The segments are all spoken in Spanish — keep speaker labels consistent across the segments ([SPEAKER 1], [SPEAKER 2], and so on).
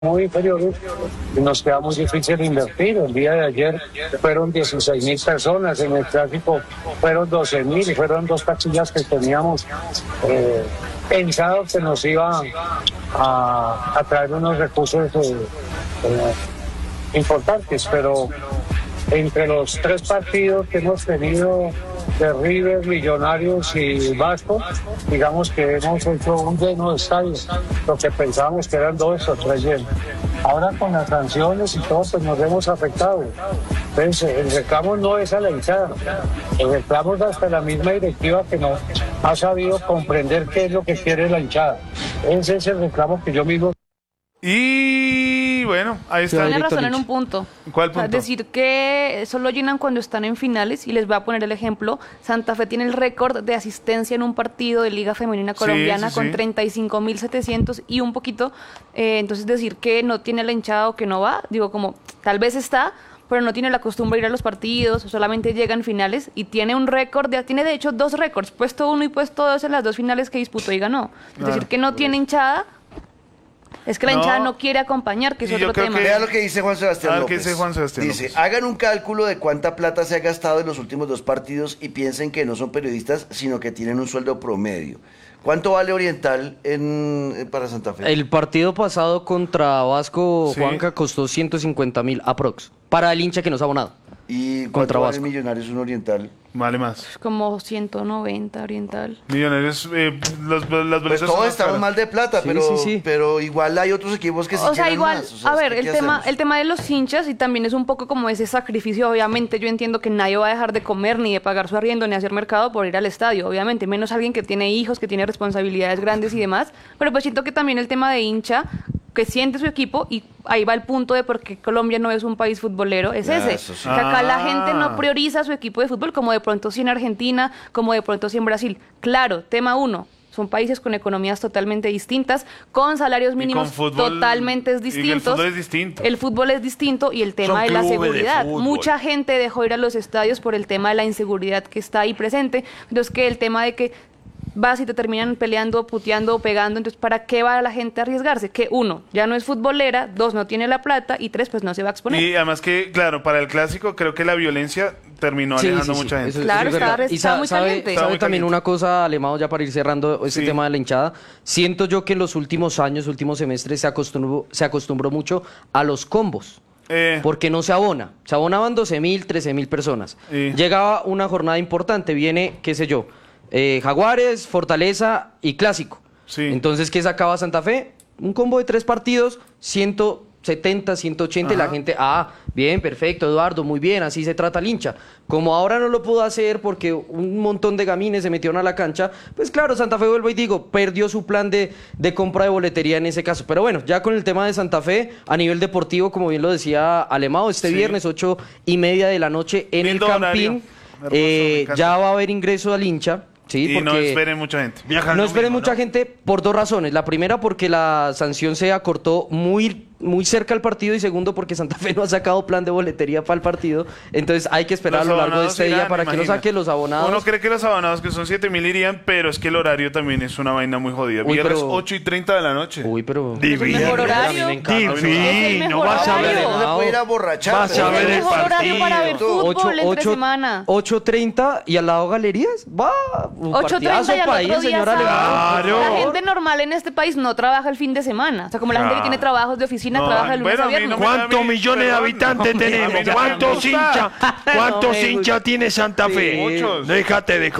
[SPEAKER 1] muy inferiores y nos queda muy difícil invertir. El día de ayer fueron 16.000 personas, en el tráfico fueron 12.000 y fueron dos taquillas que teníamos pensado que nos iba a traer unos recursos importantes, pero entre los tres partidos que hemos tenido de River, Millonarios y Vasco, digamos que hemos hecho un lleno de estadios, lo que pensábamos que eran 2 o 3 llenos. Ahora con las sanciones y todo, pues nos hemos afectado. Entonces, el reclamo no es a la hinchada, el reclamo es hasta la misma directiva que no ha sabido comprender qué es lo que quiere la hinchada. Ese es el reclamo que yo mismo...
[SPEAKER 2] Y bueno, ahí está.
[SPEAKER 3] Tiene razón en un punto.
[SPEAKER 2] ¿Cuál punto?
[SPEAKER 3] O sea, decir que solo llenan cuando están en finales, y les voy a poner el ejemplo. Santa Fe tiene el récord de asistencia en un partido de Liga Femenina Colombiana con 35.700 y un poquito. Entonces decir que no tiene la hinchada o que no va, digo como, tal vez está, pero no tiene la costumbre de ir a los partidos, o solamente llega en finales, y tiene un récord, tiene de hecho 2 récords, puesto 1 y puesto 2 en las 2 finales que disputó y ganó. Es decir, que no tiene hinchada. Es que la hinchada no quiere acompañar, que es otro tema.
[SPEAKER 4] Vea lo que dice Juan Sebastián López.
[SPEAKER 2] ¿Qué dice Juan Sebastián
[SPEAKER 4] Dice,
[SPEAKER 2] López?
[SPEAKER 4] hagan un cálculo de cuánta plata se ha gastado en los últimos 2 partidos y piensen que no son periodistas, sino que tienen un sueldo promedio. ¿Cuánto vale Oriental para Santa Fe?
[SPEAKER 5] El partido pasado contra Vasco, Juanca, costó 150.000 aprox. Para el hincha que nos ha abonado.
[SPEAKER 4] ¿Y
[SPEAKER 5] contra
[SPEAKER 4] cuánto vale
[SPEAKER 5] Vasco.
[SPEAKER 4] Millonarios un Oriental?
[SPEAKER 2] Vale más.
[SPEAKER 3] Como 190 Oriental.
[SPEAKER 2] Millonarios, las
[SPEAKER 4] Pues
[SPEAKER 2] boletas
[SPEAKER 4] todos estamos mal de plata,
[SPEAKER 5] Sí,
[SPEAKER 4] pero,
[SPEAKER 5] sí.
[SPEAKER 4] pero igual hay otros equipos que sí
[SPEAKER 3] O sea,
[SPEAKER 4] quieren
[SPEAKER 3] igual,
[SPEAKER 4] más. O sea,
[SPEAKER 3] a ver,
[SPEAKER 4] ¿qué
[SPEAKER 3] el
[SPEAKER 4] hacemos?
[SPEAKER 3] tema de los hinchas, y también es un poco como ese sacrificio. Obviamente yo entiendo que nadie va a dejar de comer, ni de pagar su arriendo, ni hacer mercado por ir al estadio, obviamente, menos alguien que tiene hijos, que tiene responsabilidades grandes y demás, pero pues siento que también el tema de hincha, que siente su equipo, y ahí va el punto de por qué Colombia no es un país futbolero, es ese.
[SPEAKER 4] Eso sí.
[SPEAKER 3] Que acá la gente no prioriza su equipo de fútbol, como de pronto sí en Argentina, como de pronto sí en Brasil. Claro, tema 1. Son países con economías totalmente distintas, con salarios mínimos
[SPEAKER 2] fútbol,
[SPEAKER 3] totalmente
[SPEAKER 2] y
[SPEAKER 3] distintos.
[SPEAKER 2] el fútbol es distinto.
[SPEAKER 3] El fútbol es distinto, y el tema
[SPEAKER 6] Son
[SPEAKER 3] de la
[SPEAKER 6] clubes de
[SPEAKER 3] seguridad.
[SPEAKER 6] fútbol.
[SPEAKER 3] Mucha gente dejó ir a los estadios por el tema de la inseguridad que está ahí presente. Entonces, que el tema de que vas y te terminan peleando, puteando, pegando, entonces ¿para qué va la gente a arriesgarse? Que 1, ya no es futbolera, 2, no tiene la plata, y 3, pues no se va a exponer.
[SPEAKER 2] Y además que, claro, para el clásico creo que la violencia terminó
[SPEAKER 5] Sí,
[SPEAKER 2] alejando
[SPEAKER 5] sí, sí.
[SPEAKER 2] mucha gente.
[SPEAKER 5] Eso
[SPEAKER 3] Claro,
[SPEAKER 5] es verdad.
[SPEAKER 3] está
[SPEAKER 5] Y
[SPEAKER 3] muy
[SPEAKER 5] sabe
[SPEAKER 3] caliente.
[SPEAKER 2] Está muy
[SPEAKER 5] también
[SPEAKER 2] caliente.
[SPEAKER 5] una cosa, Alemão, ya para ir cerrando este
[SPEAKER 2] Sí.
[SPEAKER 5] tema de la hinchada. Siento yo que en los últimos años, últimos semestres, se acostumbró mucho a los combos. Porque no se abona. Se abonaban 12.000, 13.000 personas. Llegaba una jornada importante, viene, qué sé yo, Jaguares, Fortaleza y Clásico.
[SPEAKER 2] Sí.
[SPEAKER 5] Entonces, ¿qué sacaba Santa Fe? Un combo de 3 partidos, 170, 180, y la gente, bien, perfecto, Eduardo, muy bien, así se trata el hincha. Como ahora no lo pudo hacer porque un montón de gamines se metieron a la cancha, pues claro, Santa Fe, vuelvo y digo, perdió su plan de compra de boletería en ese caso. Pero bueno, ya con el tema de Santa Fe, a nivel deportivo, como bien lo decía Alemão, este viernes 8:30 de la noche en el
[SPEAKER 2] Lindo horario.
[SPEAKER 5] Campín,
[SPEAKER 2] Hermoso, me encanta.
[SPEAKER 5] ya va a haber ingreso al hincha. Sí,
[SPEAKER 2] Y
[SPEAKER 5] porque
[SPEAKER 2] no esperen mucha gente.
[SPEAKER 6] Viajan
[SPEAKER 5] no
[SPEAKER 6] lo
[SPEAKER 5] esperen
[SPEAKER 6] mismo,
[SPEAKER 5] mucha
[SPEAKER 6] ¿no?
[SPEAKER 5] gente por 2 razones. La primera, porque la sanción se acortó muy cerca al partido, y segundo, porque Santa Fe no ha sacado plan de boletería para el partido. Entonces hay que esperar a lo largo de este día para que no saque los abonados.
[SPEAKER 2] Uno cree que los abonados, que son 7.000, irían, pero es que el horario también es una vaina muy jodida.
[SPEAKER 5] Uy,
[SPEAKER 2] Viernes
[SPEAKER 5] pero-
[SPEAKER 2] 8:30 de la noche.
[SPEAKER 5] Uy, pero...
[SPEAKER 3] Es el mejor horario.
[SPEAKER 5] A mí me encanta.
[SPEAKER 3] Es el
[SPEAKER 6] Divino,
[SPEAKER 3] mejor
[SPEAKER 6] vas a ver.
[SPEAKER 3] horario.
[SPEAKER 4] No se puede ir a borrachar.
[SPEAKER 6] Vas a
[SPEAKER 3] Es
[SPEAKER 6] ver
[SPEAKER 3] el
[SPEAKER 6] el
[SPEAKER 3] mejor horario para ver
[SPEAKER 6] partido.
[SPEAKER 3] fútbol entre semana.
[SPEAKER 5] 8:30 y al lado galerías. Va. Un
[SPEAKER 3] 8:30
[SPEAKER 5] partidazo
[SPEAKER 3] y al
[SPEAKER 5] para ir,
[SPEAKER 3] otro día
[SPEAKER 5] señor
[SPEAKER 3] sábado.
[SPEAKER 5] Alemão.
[SPEAKER 6] Claro.
[SPEAKER 3] La gente normal en este país no trabaja el fin de semana. O sea, como la gente que tiene trabajos de oficina,
[SPEAKER 2] No,
[SPEAKER 3] trabaja de lunes
[SPEAKER 2] bueno,
[SPEAKER 3] a
[SPEAKER 2] a mí
[SPEAKER 3] viernes.
[SPEAKER 2] no me-
[SPEAKER 6] ¿Cuántos millones de
[SPEAKER 2] perdón,
[SPEAKER 6] habitantes
[SPEAKER 2] no, a mí
[SPEAKER 6] tenemos?
[SPEAKER 2] no me
[SPEAKER 6] ¿Cuántos
[SPEAKER 2] gusta.
[SPEAKER 6] hinchas? ¿Cuántos
[SPEAKER 5] No me
[SPEAKER 6] hinchas tiene Santa Fe?
[SPEAKER 5] Sí.
[SPEAKER 2] Muchos.
[SPEAKER 6] Déjate de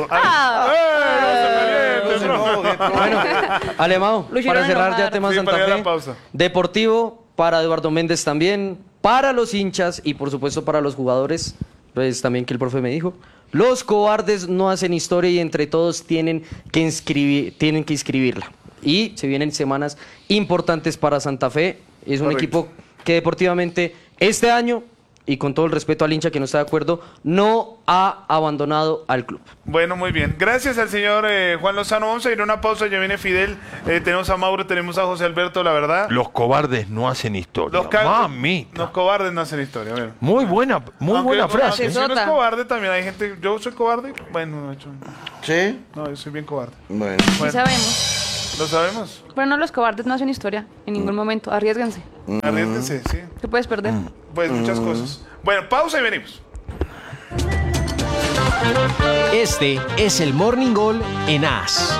[SPEAKER 4] No se enoje,
[SPEAKER 5] Bueno, Alemão,
[SPEAKER 3] Lo hicieron
[SPEAKER 5] para cerrar
[SPEAKER 3] enojar.
[SPEAKER 5] ya tema
[SPEAKER 2] Sí,
[SPEAKER 5] Santa
[SPEAKER 2] para ir a
[SPEAKER 5] Fe.
[SPEAKER 2] la pausa.
[SPEAKER 5] Deportivo para Eduardo Méndez también, para los hinchas y por supuesto para los jugadores, pues también que el profe me dijo. Los cobardes no hacen historia y entre todos tienen que inscribirla. Y se vienen semanas importantes para Santa Fe. Es un
[SPEAKER 2] Correcto.
[SPEAKER 5] equipo que deportivamente este año, y con todo el respeto al hincha que no está de acuerdo, no ha abandonado al club.
[SPEAKER 2] Bueno, muy bien. Gracias al señor Juan Lozano. Vamos a ir a una pausa, ya viene Fidel. Tenemos a Mauro, tenemos a José Alberto, la verdad.
[SPEAKER 6] Los cobardes no hacen historia. Mamita.
[SPEAKER 2] Los cobardes no hacen historia. Bueno.
[SPEAKER 6] Muy buena
[SPEAKER 2] Aunque
[SPEAKER 6] frase.
[SPEAKER 2] Si uno es cobarde, también hay gente. Yo soy cobarde. Bueno, no,
[SPEAKER 4] ¿Sí?
[SPEAKER 2] no, yo soy bien cobarde.
[SPEAKER 4] Bueno.
[SPEAKER 3] Sí sabemos.
[SPEAKER 2] Lo sabemos.
[SPEAKER 3] Pero no, los cobardes no hacen historia en ningún momento. Arriésguense.
[SPEAKER 2] Arriésguense, sí.
[SPEAKER 3] ¿Qué puedes perder?
[SPEAKER 2] Pues muchas cosas. Bueno, pausa y venimos.
[SPEAKER 7] Este es el Morning Call en AS.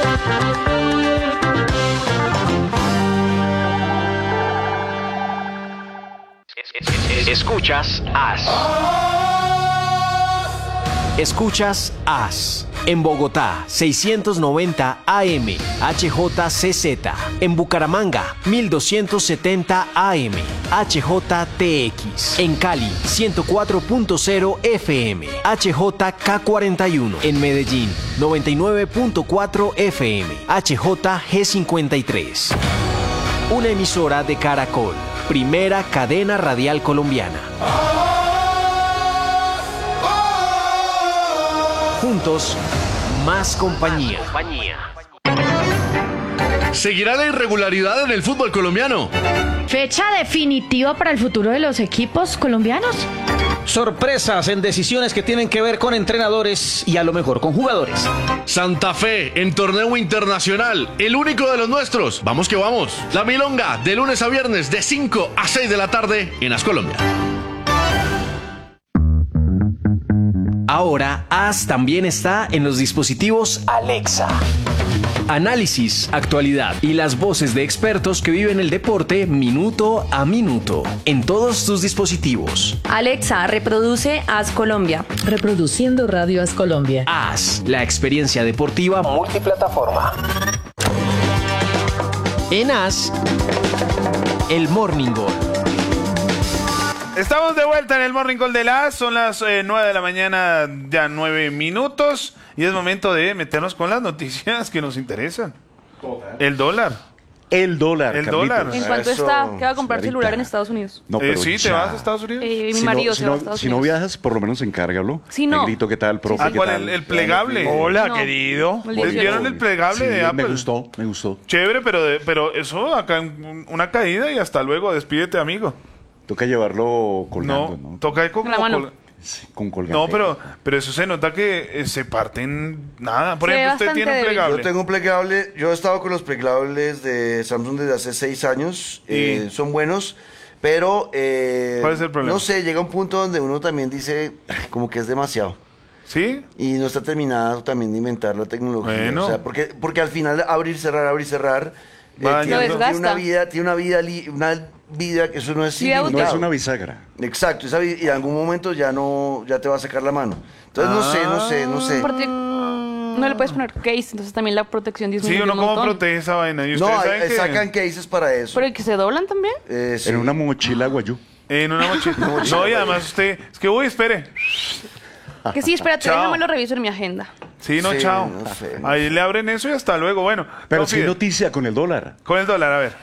[SPEAKER 7] Escuchas AS. Escuchas AS. En Bogotá, 690 AM, HJCZ. En Bucaramanga, 1270 AM, HJTX. En Cali, 104.0 FM, HJK41. En Medellín, 99.4 FM, HJG53. Una emisora de Caracol, primera cadena radial colombiana. Juntos, más compañía.
[SPEAKER 8] ¿Seguirá la irregularidad en el fútbol colombiano?
[SPEAKER 9] ¿Fecha definitiva para el futuro de los equipos colombianos?
[SPEAKER 10] Sorpresas en decisiones que tienen que ver con entrenadores y a lo mejor con jugadores.
[SPEAKER 8] Santa Fe en torneo internacional, el único de los nuestros. Vamos que vamos. La Milonga, de lunes a viernes, de 5 a 6 de la tarde en AS Colombia.
[SPEAKER 7] Ahora, AS también está en los dispositivos Alexa. Análisis, actualidad y las voces de expertos que viven el deporte minuto a minuto en todos tus dispositivos.
[SPEAKER 11] Alexa, reproduce AS Colombia.
[SPEAKER 12] Reproduciendo Radio AS Colombia.
[SPEAKER 7] AS, la experiencia deportiva multiplataforma. En AS, el Morning Call.
[SPEAKER 2] Estamos de vuelta en el Morning Call de AS. Son las 9 de la mañana, ya 9 minutos. Y es momento de meternos con las noticias que nos interesan. El dólar.
[SPEAKER 13] El dólar.
[SPEAKER 2] El dólar.
[SPEAKER 3] ¿En cuánto está? ¿Qué va a comprar celular en Estados Unidos?
[SPEAKER 13] No, pero
[SPEAKER 2] sí,
[SPEAKER 13] ya.
[SPEAKER 2] ¿te vas a Estados Unidos?
[SPEAKER 3] Mi marido se va a Estados
[SPEAKER 13] Si
[SPEAKER 3] Unidos.
[SPEAKER 13] no viajas, por lo menos encárgalo.
[SPEAKER 3] Sí, no.
[SPEAKER 13] Negrito, ¿qué tal, profe? ¿Qué
[SPEAKER 2] ¿Cuál?
[SPEAKER 13] tal?
[SPEAKER 2] El plegable.
[SPEAKER 6] Hola,
[SPEAKER 3] No.
[SPEAKER 6] querido.
[SPEAKER 3] El
[SPEAKER 2] ¿Les vieron el plegable de Apple?
[SPEAKER 13] Me gustó.
[SPEAKER 2] Chévere, pero eso acá una caída y hasta luego. Despídete, amigo.
[SPEAKER 13] Toca llevarlo colgando, ¿no?
[SPEAKER 2] Toca con
[SPEAKER 3] la mano.
[SPEAKER 13] Sí, con colgante.
[SPEAKER 2] No, pero eso se nota que se parten nada. Por
[SPEAKER 3] Se ve
[SPEAKER 2] ejemplo, usted
[SPEAKER 3] bastante
[SPEAKER 2] tiene un
[SPEAKER 3] débil.
[SPEAKER 2] plegable.
[SPEAKER 4] Yo tengo un plegable, yo he estado con los plegables de Samsung desde hace 6 años, son buenos, pero
[SPEAKER 2] ¿Cuál es el problema?
[SPEAKER 4] no sé, llega un punto donde uno también dice como que es demasiado.
[SPEAKER 2] ¿Sí?
[SPEAKER 4] Y no está terminado también de inventar la tecnología.
[SPEAKER 2] Bueno.
[SPEAKER 4] O sea, porque al final abrir, cerrar,
[SPEAKER 2] Va
[SPEAKER 3] Lo desgasta.
[SPEAKER 4] tiene una vida que eso no es
[SPEAKER 3] Vida
[SPEAKER 13] No
[SPEAKER 4] ilimitado.
[SPEAKER 13] es una bisagra.
[SPEAKER 4] Exacto, y en algún momento ya te va a sacar la mano. Entonces no sé.
[SPEAKER 3] Aparte, no le puedes poner case, entonces también la protección
[SPEAKER 2] Sí,
[SPEAKER 3] disminuye
[SPEAKER 2] uno
[SPEAKER 3] un
[SPEAKER 2] cómo
[SPEAKER 3] montón.
[SPEAKER 2] protege esa vaina. ¿Y
[SPEAKER 4] No,
[SPEAKER 2] ustedes saben que
[SPEAKER 4] sacan cases para eso.
[SPEAKER 3] Pero ¿y que se doblan también?
[SPEAKER 4] Sí.
[SPEAKER 13] En una mochila guayú.
[SPEAKER 2] en una mochila? No, y además usted... Es que, uy, espere.
[SPEAKER 3] Que sí, espérate,
[SPEAKER 2] Chao.
[SPEAKER 3] déjame lo reviso en mi agenda.
[SPEAKER 2] Sí, no,
[SPEAKER 4] Sí,
[SPEAKER 2] chao.
[SPEAKER 4] no sé.
[SPEAKER 2] Ahí le abren eso y hasta luego. Bueno,
[SPEAKER 13] Pero
[SPEAKER 2] no,
[SPEAKER 13] sí
[SPEAKER 2] Fidel,
[SPEAKER 13] noticia con el dólar.
[SPEAKER 2] con el dólar, a ver.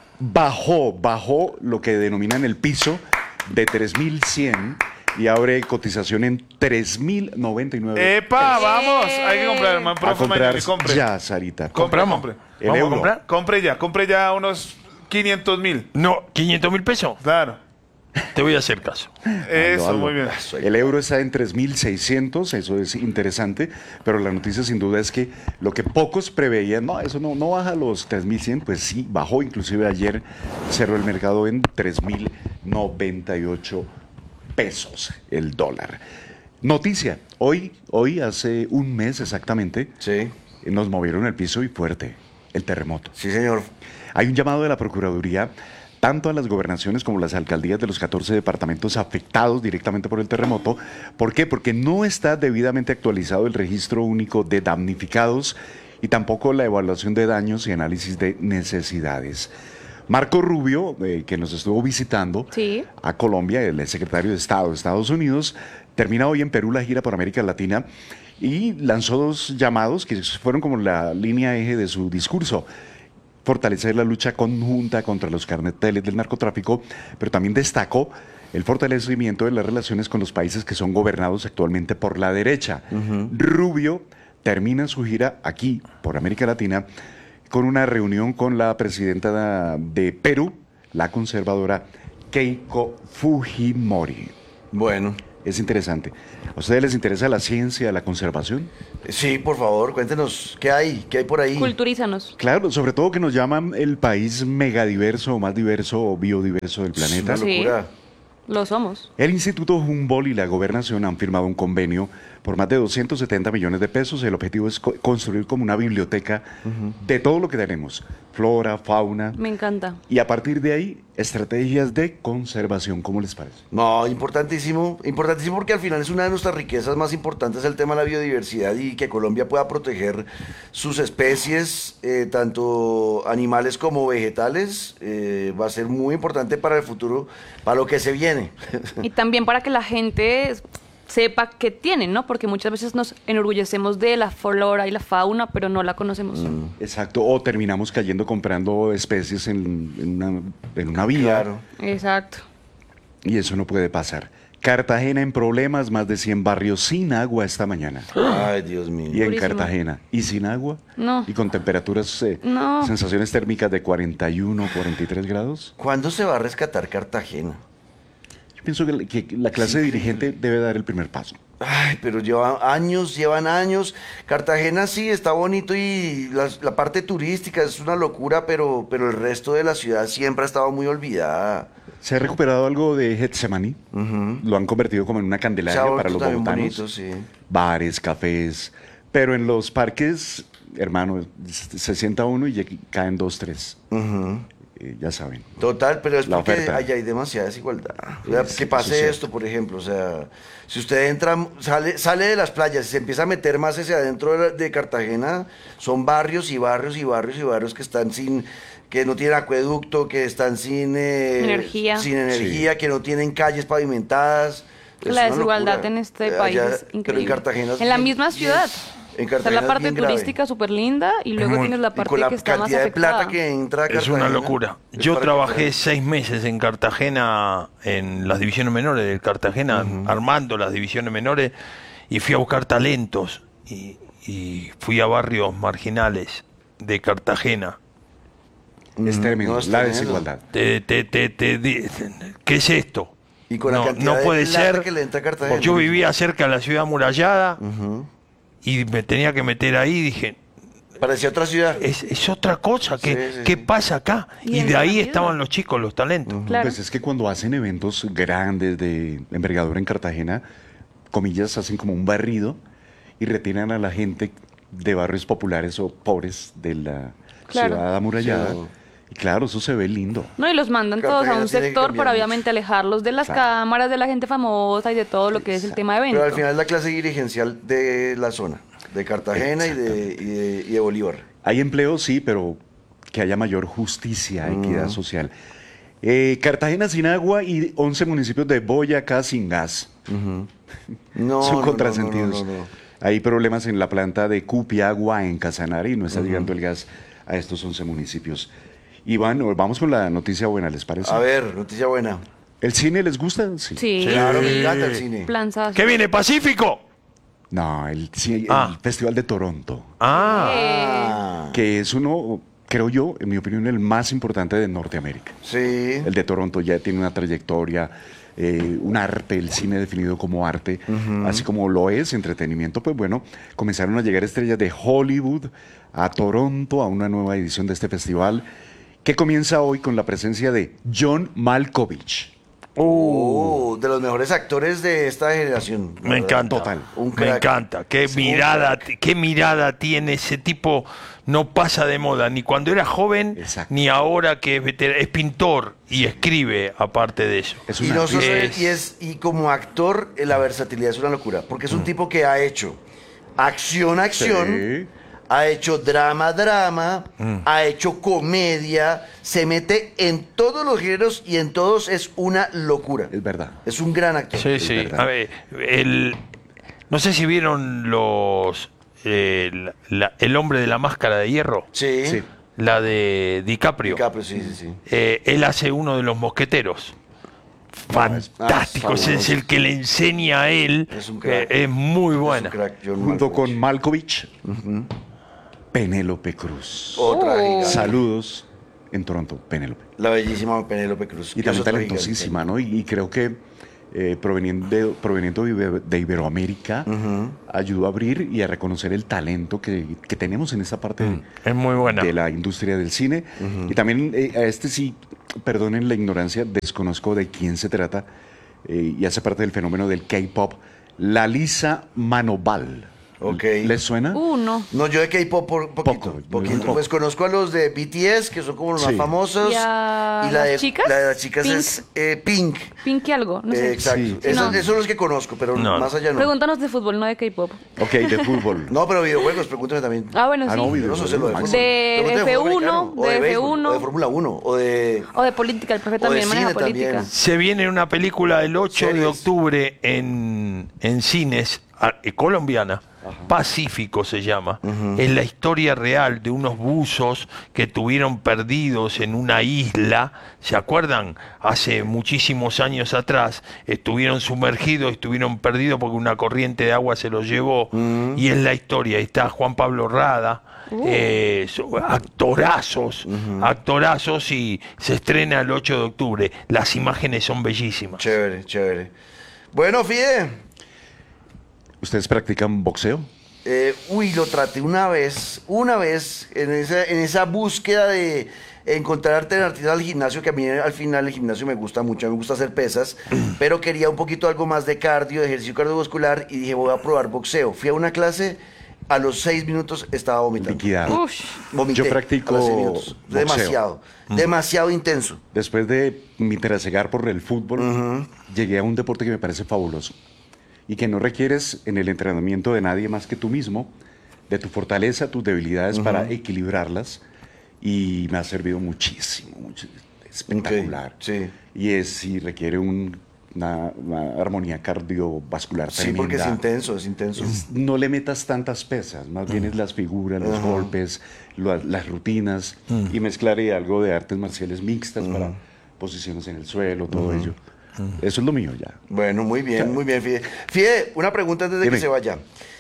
[SPEAKER 13] Bajó lo que denominan el piso de 3.100 y abre cotización en 3.099.
[SPEAKER 2] ¡Epa! ¡Vamos! Hay que comprar, hermano.
[SPEAKER 13] A
[SPEAKER 2] Profe
[SPEAKER 13] comprar
[SPEAKER 2] Mañoni, compre.
[SPEAKER 13] ya, Sarita.
[SPEAKER 6] Compramos.
[SPEAKER 2] Compre.
[SPEAKER 13] El
[SPEAKER 6] ¿Vamos a
[SPEAKER 13] euro.
[SPEAKER 6] comprar?
[SPEAKER 2] Compre ya unos 500.000.
[SPEAKER 6] No, 500.000 pesos.
[SPEAKER 2] Claro.
[SPEAKER 6] Te voy a hacer caso.
[SPEAKER 2] Eso,
[SPEAKER 13] Aldo.
[SPEAKER 2] muy bien.
[SPEAKER 13] El euro está en 3.600, eso es interesante, pero la noticia sin duda es que lo que pocos preveían, no, eso no baja a los 3.100, pues sí, bajó, inclusive ayer cerró el mercado en 3.098 pesos el dólar. Noticia, hoy hace un mes exactamente,
[SPEAKER 4] Sí,
[SPEAKER 13] nos movieron el piso y fuerte, el terremoto.
[SPEAKER 4] sí, señor.
[SPEAKER 13] Hay un llamado de la Procuraduría tanto a las gobernaciones como a las alcaldías de los 14 departamentos afectados directamente por el terremoto. ¿Por qué? Porque no está debidamente actualizado el registro único de damnificados y tampoco la evaluación de daños y análisis de necesidades. Marco Rubio, que nos estuvo visitando
[SPEAKER 3] Sí.
[SPEAKER 13] a Colombia, el secretario de Estado de Estados Unidos, termina hoy en Perú la gira por América Latina y lanzó 2 llamados que fueron como la línea eje de su discurso. Fortalecer la lucha conjunta contra los carteles del narcotráfico, pero también destacó el fortalecimiento de las relaciones con los países que son gobernados actualmente por la derecha. Rubio termina su gira aquí, por América Latina, con una reunión con la presidenta de Perú, la conservadora Keiko Fujimori.
[SPEAKER 4] Bueno.
[SPEAKER 13] Es interesante. ¿A ustedes les interesa la ciencia, la conservación?
[SPEAKER 4] Sí, por favor, cuéntenos, ¿qué hay? ¿Qué hay por ahí?
[SPEAKER 3] Culturízanos.
[SPEAKER 13] Claro, sobre todo que nos llaman el país megadiverso, más diverso o biodiverso del planeta.
[SPEAKER 4] Es una locura.
[SPEAKER 3] Lo somos.
[SPEAKER 13] El Instituto Humboldt y la Gobernación han firmado un convenio por más de 270 millones de pesos. El objetivo es construir como una biblioteca de todo lo que tenemos, flora, fauna.
[SPEAKER 3] Me encanta.
[SPEAKER 13] Y a partir de ahí, estrategias de conservación. ¿Cómo les parece?
[SPEAKER 4] No, importantísimo, importantísimo porque al final es una de nuestras riquezas más importantes el tema de la biodiversidad y que Colombia pueda proteger sus especies, tanto animales como vegetales, va a ser muy importante para el futuro, para lo que se viene.
[SPEAKER 3] Y también para que la gente sepa qué tienen, ¿no? Porque muchas veces nos enorgullecemos de la flora y la fauna, pero no la conocemos.
[SPEAKER 13] Exacto, o terminamos cayendo comprando especies en una vía.
[SPEAKER 4] Claro.
[SPEAKER 3] Exacto.
[SPEAKER 13] Y eso no puede pasar. Cartagena en problemas, más de 100 barrios sin agua esta mañana.
[SPEAKER 4] Ay, Dios mío.
[SPEAKER 13] Y en
[SPEAKER 3] Durísimo.
[SPEAKER 13] Cartagena, y sin agua,
[SPEAKER 3] No.
[SPEAKER 13] y con temperaturas,
[SPEAKER 3] No.
[SPEAKER 13] sensaciones térmicas de 41, 43 grados.
[SPEAKER 4] ¿Cuándo se va a rescatar Cartagena?
[SPEAKER 13] Yo pienso que la clase dirigente debe dar el primer paso.
[SPEAKER 4] Ay, pero llevan años. Cartagena sí está bonito y la parte turística es una locura, pero el resto de la ciudad siempre ha estado muy olvidada.
[SPEAKER 13] Se ha recuperado algo de Getsemaní, lo han convertido como en una
[SPEAKER 4] Se
[SPEAKER 13] candelaria
[SPEAKER 4] ha
[SPEAKER 13] para
[SPEAKER 4] vuelto
[SPEAKER 13] los
[SPEAKER 4] también
[SPEAKER 13] bogotanos.
[SPEAKER 4] bonito, sí.
[SPEAKER 13] Bares, cafés, pero en los parques, hermano, se sienta uno y ya caen 2, 3. Ya saben.
[SPEAKER 4] Total, pero es
[SPEAKER 13] La
[SPEAKER 4] porque
[SPEAKER 13] oferta.
[SPEAKER 4] allá hay demasiada desigualdad. O sea, que pase
[SPEAKER 13] eso sí.
[SPEAKER 4] esto, por ejemplo, o sea, si usted entra, sale de las playas y se empieza a meter más hacia adentro de Cartagena, son barrios y barrios y barrios y barrios que están que no tienen acueducto, que están sin
[SPEAKER 3] Energía.
[SPEAKER 4] que no tienen calles pavimentadas. Es
[SPEAKER 3] La
[SPEAKER 4] una
[SPEAKER 3] desigualdad
[SPEAKER 4] locura.
[SPEAKER 3] en este país
[SPEAKER 4] Allá-
[SPEAKER 3] es
[SPEAKER 4] pero
[SPEAKER 3] increíble.
[SPEAKER 4] en Cartagena es
[SPEAKER 3] En la
[SPEAKER 4] bien-
[SPEAKER 3] misma
[SPEAKER 4] bien-
[SPEAKER 3] ciudad.
[SPEAKER 4] en
[SPEAKER 3] Está
[SPEAKER 4] Cartagena
[SPEAKER 3] la
[SPEAKER 4] es
[SPEAKER 3] parte
[SPEAKER 4] bien grave.
[SPEAKER 3] turística súper linda y luego
[SPEAKER 6] muy-
[SPEAKER 3] tienes la
[SPEAKER 4] Y
[SPEAKER 3] parte
[SPEAKER 4] con la
[SPEAKER 3] que está más
[SPEAKER 4] cantidad de
[SPEAKER 3] afectada.
[SPEAKER 4] plata que entra a
[SPEAKER 6] Es
[SPEAKER 4] Cartagena.
[SPEAKER 6] una locura.
[SPEAKER 4] es
[SPEAKER 6] Yo
[SPEAKER 4] para
[SPEAKER 6] trabajé
[SPEAKER 4] que-
[SPEAKER 6] 6 meses en Cartagena, en las divisiones menores del Cartagena, armando las divisiones menores, y fui a buscar talentos, y fui a barrios marginales de Cartagena.
[SPEAKER 13] Es tremendo,
[SPEAKER 4] no, es
[SPEAKER 13] la
[SPEAKER 4] tremendo.
[SPEAKER 13] desigualdad.
[SPEAKER 6] ¿Qué es esto?
[SPEAKER 4] Y con la cantidad
[SPEAKER 6] no
[SPEAKER 4] de
[SPEAKER 6] puede
[SPEAKER 4] plata
[SPEAKER 6] ser.
[SPEAKER 4] que le entra a Cartagena.
[SPEAKER 6] Yo vivía cerca de la ciudad amurallada y me tenía que meter ahí y dije,
[SPEAKER 4] Parecía otra ciudad.
[SPEAKER 6] es otra cosa, ¿qué,
[SPEAKER 4] Sí, sí,
[SPEAKER 6] qué
[SPEAKER 4] sí.
[SPEAKER 6] pasa acá?
[SPEAKER 3] Y
[SPEAKER 6] Y
[SPEAKER 3] en
[SPEAKER 6] de
[SPEAKER 3] la
[SPEAKER 6] ahí
[SPEAKER 3] misma.
[SPEAKER 6] estaban los chicos, los talentos.
[SPEAKER 3] Claro.
[SPEAKER 13] Pues es que cuando hacen eventos grandes de envergadura en Cartagena, comillas, hacen como un barrido y retiran a la gente de barrios populares o pobres de la
[SPEAKER 3] Claro.
[SPEAKER 13] ciudad amurallada.
[SPEAKER 4] Sí.
[SPEAKER 13] Y claro, eso se ve lindo.
[SPEAKER 3] No, y los mandan todos a
[SPEAKER 4] Cartagena
[SPEAKER 3] un
[SPEAKER 4] tiene que
[SPEAKER 3] sector
[SPEAKER 4] cambiar
[SPEAKER 3] para
[SPEAKER 4] mucho.
[SPEAKER 3] obviamente alejarlos de las
[SPEAKER 13] Claro.
[SPEAKER 3] cámaras, de la gente famosa y de todo lo que es el tema de eventos.
[SPEAKER 4] Pero al final es la clase dirigencial de la zona, de Cartagena y de Bolívar.
[SPEAKER 13] Hay empleo, sí, pero que haya mayor justicia, equidad social. Cartagena sin agua y 11 municipios de Boyacá sin gas.
[SPEAKER 4] No,
[SPEAKER 13] Son
[SPEAKER 4] no,
[SPEAKER 13] contrasentidos.
[SPEAKER 4] no.
[SPEAKER 13] Hay problemas en la planta de Cupiagua en Casanare y no está llegando el gas a estos 11 municipios. Iván, vamos con la noticia buena, ¿les parece?
[SPEAKER 4] A ver, noticia buena.
[SPEAKER 13] ¿El cine les gusta? Sí.
[SPEAKER 3] Sí.
[SPEAKER 4] Claro, me encanta el cine.
[SPEAKER 3] Planzazo.
[SPEAKER 6] ¿Qué viene, Pacífico?
[SPEAKER 13] No, el
[SPEAKER 6] Ah.
[SPEAKER 13] Festival de Toronto,
[SPEAKER 4] Ah,
[SPEAKER 13] que es uno, creo yo, en mi opinión, el más importante de Norteamérica.
[SPEAKER 4] sí.
[SPEAKER 13] El de Toronto ya tiene una trayectoria, un arte, el cine definido como arte, así como lo es entretenimiento. Pues bueno, comenzaron a llegar estrellas de Hollywood a Toronto a una nueva edición de este festival que comienza hoy con la presencia de John Malkovich.
[SPEAKER 4] De los mejores actores de esta generación.
[SPEAKER 6] Me encanta.
[SPEAKER 13] Total.
[SPEAKER 4] Un
[SPEAKER 6] Me
[SPEAKER 4] crack.
[SPEAKER 6] encanta. Qué
[SPEAKER 4] Es un
[SPEAKER 6] mirada,
[SPEAKER 4] crack.
[SPEAKER 6] qué mirada tiene ese tipo. No pasa de moda, ni cuando era joven,
[SPEAKER 13] Exacto.
[SPEAKER 6] ni ahora que es pintor y escribe aparte de eso.
[SPEAKER 13] Es
[SPEAKER 4] Y,
[SPEAKER 13] una
[SPEAKER 4] no solo-
[SPEAKER 6] Es-
[SPEAKER 4] y como actor, la versatilidad es una locura. Porque es un tipo que ha hecho acción,
[SPEAKER 13] Sí.
[SPEAKER 4] ha hecho drama, ha hecho comedia, se mete en todos los géneros y en todos es una locura.
[SPEAKER 13] Es verdad.
[SPEAKER 4] Es un gran actor.
[SPEAKER 6] Sí, sí.
[SPEAKER 13] verdad.
[SPEAKER 6] A ver, no sé si vieron el hombre de la máscara de hierro,
[SPEAKER 4] Sí.
[SPEAKER 13] Sí.
[SPEAKER 6] la de DiCaprio.
[SPEAKER 4] DiCaprio, sí, sí, sí.
[SPEAKER 6] Él hace uno de los mosqueteros. Fantástico, ese es el que le enseña a él.
[SPEAKER 4] Es un crack.
[SPEAKER 6] Es muy
[SPEAKER 4] Es un
[SPEAKER 6] buena.
[SPEAKER 4] crack, John
[SPEAKER 13] Junto
[SPEAKER 4] Malkovich.
[SPEAKER 13] con Malkovich, Penélope Cruz.
[SPEAKER 4] Otra gigante.
[SPEAKER 13] Saludos en Toronto, Penélope.
[SPEAKER 4] La bellísima Penélope Cruz.
[SPEAKER 13] Y
[SPEAKER 4] que es
[SPEAKER 13] también
[SPEAKER 4] otra
[SPEAKER 13] talentosísima,
[SPEAKER 4] gigante.
[SPEAKER 13] ¿no? Y creo que proveniente de Iberoamérica, ayudó a abrir y a reconocer el talento que tenemos en esta parte
[SPEAKER 6] es muy buena.
[SPEAKER 13] de la industria del cine. Y también a este sí, perdonen la ignorancia, desconozco de quién se trata, y hace parte del fenómeno del K-pop, Lalisa Manoval.
[SPEAKER 4] Okay.
[SPEAKER 13] ¿Les suena?
[SPEAKER 3] No.
[SPEAKER 4] No, yo de K-pop poquito. Pues conozco a los de BTS, que son como los más famosos.
[SPEAKER 3] ¿Y a
[SPEAKER 4] la
[SPEAKER 3] las chicas?
[SPEAKER 4] La de las chicas
[SPEAKER 3] Pink.
[SPEAKER 4] es Pink.
[SPEAKER 3] Pink y algo, no sé.
[SPEAKER 4] Exacto.
[SPEAKER 13] Sí.
[SPEAKER 4] Esos son los que conozco, pero más allá no.
[SPEAKER 3] Pregúntanos de fútbol, no de K-pop.
[SPEAKER 13] Ok, de fútbol.
[SPEAKER 4] No, pero videojuegos, pregúntame también.
[SPEAKER 3] Ah, bueno, sí.
[SPEAKER 13] no,
[SPEAKER 4] Yo no sé lo de fútbol.
[SPEAKER 3] De
[SPEAKER 4] Pregúntame
[SPEAKER 3] F1,
[SPEAKER 4] fútbol americano,
[SPEAKER 3] de
[SPEAKER 4] béisbol,
[SPEAKER 3] F1.
[SPEAKER 4] o de Fórmula 1, o de
[SPEAKER 3] Política, el profe
[SPEAKER 4] o de
[SPEAKER 3] también maneja
[SPEAKER 4] cine
[SPEAKER 3] política.
[SPEAKER 4] también.
[SPEAKER 6] Se viene una película el 8 de
[SPEAKER 4] Series.
[SPEAKER 6] octubre en cines colombiana. Pacífico se llama. Es la historia real de unos buzos que estuvieron perdidos en una isla. ¿Se acuerdan? Hace muchísimos años atrás estuvieron sumergidos, estuvieron perdidos porque una corriente de agua se los llevó. Y es la historia. Ahí está Juan Pablo Rada. Actorazos, actorazos, y se estrena el 8 de octubre. Las imágenes son bellísimas.
[SPEAKER 4] Chévere, chévere. Bueno, Fide.
[SPEAKER 13] ¿Ustedes practican boxeo?
[SPEAKER 4] Lo traté una vez en esa búsqueda de encontrar alternativas al gimnasio, que a mí al final el gimnasio me gusta mucho, me gusta hacer pesas, pero quería un poquito algo más de cardio, de ejercicio cardiovascular, y dije, voy a probar boxeo. Fui a una clase, a los 6 minutos estaba vomitando.
[SPEAKER 13] Liquidado.
[SPEAKER 4] Vomité.
[SPEAKER 13] Yo practico
[SPEAKER 4] a los 6 minutos.
[SPEAKER 13] boxeo.
[SPEAKER 4] Demasiado intenso.
[SPEAKER 13] Después de mi trasegar por el fútbol, llegué a un deporte que me parece fabuloso y que no requieres en el entrenamiento de nadie más que tú mismo, de tu fortaleza, tus debilidades para equilibrarlas, y me ha servido muchísimo, espectacular.
[SPEAKER 4] Sí.
[SPEAKER 13] Y requiere una armonía cardiovascular
[SPEAKER 4] Sí,
[SPEAKER 13] tremenda.
[SPEAKER 4] porque es intenso.
[SPEAKER 13] No le metas tantas pesas, más bien es las figuras, los golpes, las rutinas, y mezclaré algo de artes marciales mixtas para posiciones en el suelo, todo ello. Eso es lo mío ya.
[SPEAKER 4] Bueno, muy bien, Fide. Fide, una pregunta antes de que se vaya.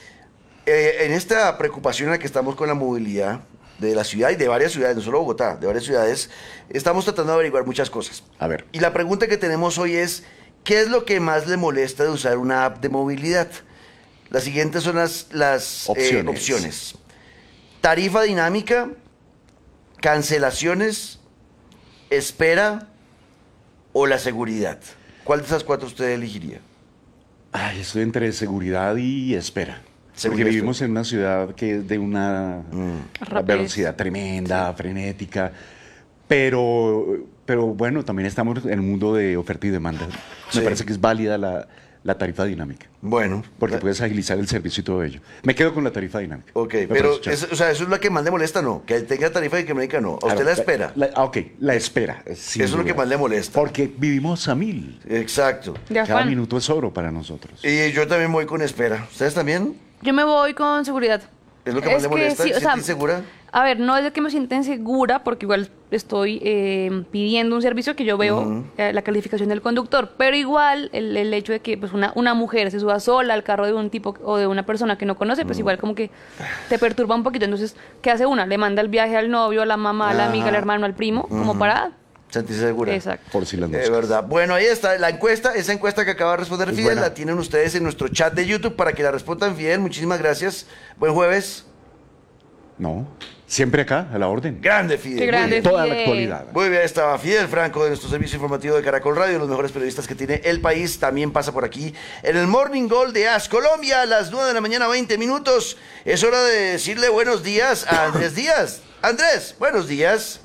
[SPEAKER 4] En esta preocupación en la que estamos con la movilidad de la ciudad y de varias ciudades, no solo Bogotá, de varias ciudades, estamos tratando de averiguar muchas cosas.
[SPEAKER 13] A ver.
[SPEAKER 4] Y la pregunta que tenemos hoy es, ¿qué es lo que más le molesta de usar una app de movilidad? Las siguientes son las opciones. Tarifa dinámica, cancelaciones, espera o la seguridad. ¿Cuál de esas 4 usted elegiría?
[SPEAKER 13] Estoy entre seguridad y espera. Porque
[SPEAKER 4] Seguridad.
[SPEAKER 13] vivimos en una ciudad que es de una velocidad tremenda, frenética, pero bueno, también estamos en el mundo de oferta y demanda. Me parece que es válida la tarifa dinámica.
[SPEAKER 4] Bueno.
[SPEAKER 13] Porque puedes agilizar el servicio y todo ello. Me quedo con la tarifa dinámica.
[SPEAKER 4] Ok,
[SPEAKER 13] Me
[SPEAKER 4] pero
[SPEAKER 13] parece chévere.
[SPEAKER 4] eso es lo que más le molesta, ¿no? Que tenga tarifa dinámica, no. ¿A usted la espera?
[SPEAKER 13] La espera.
[SPEAKER 4] Eso es lo que más le molesta.
[SPEAKER 13] Porque vivimos a 1000.
[SPEAKER 4] Exacto.
[SPEAKER 13] Cada minuto es oro para nosotros.
[SPEAKER 4] Y yo también voy con espera. ¿Ustedes también?
[SPEAKER 3] Yo me voy con seguridad.
[SPEAKER 4] ¿Es lo que más le molesta?
[SPEAKER 3] Sí,
[SPEAKER 4] ¿Se siente insegura?
[SPEAKER 3] A ver, no es de que me sienta insegura, porque igual estoy pidiendo un servicio que yo veo la calificación del conductor, pero igual el hecho de que pues una mujer se suba sola al carro de un tipo o de una persona que no conoce, pues igual como que te perturba un poquito. Entonces, ¿qué hace una? Le manda el viaje al novio, a la mamá, a la amiga, al hermano, al primo, como para...
[SPEAKER 4] Sentirse segura.
[SPEAKER 3] Exacto.
[SPEAKER 13] Por si las moscas.
[SPEAKER 4] De verdad. Bueno, ahí está la encuesta. Esa encuesta que acaba de responder Fidel, la tienen ustedes en nuestro chat de YouTube para que la respondan. Fidel, muchísimas gracias. Buen jueves.
[SPEAKER 13] No, siempre acá, a la orden.
[SPEAKER 4] Grande, Fidel.
[SPEAKER 3] Qué grande,
[SPEAKER 4] Muy bien.
[SPEAKER 13] Toda la
[SPEAKER 3] Fidel.
[SPEAKER 13] actualidad.
[SPEAKER 4] Muy bien, estaba Fidel Franco de nuestro servicio informativo de Caracol Radio, los mejores periodistas que tiene el país. También pasa por aquí en el Morning Gold de AS Colombia a las 9 de la mañana, 20 minutos. Es hora de decirle buenos días a Andrés Díaz. Andrés, buenos días.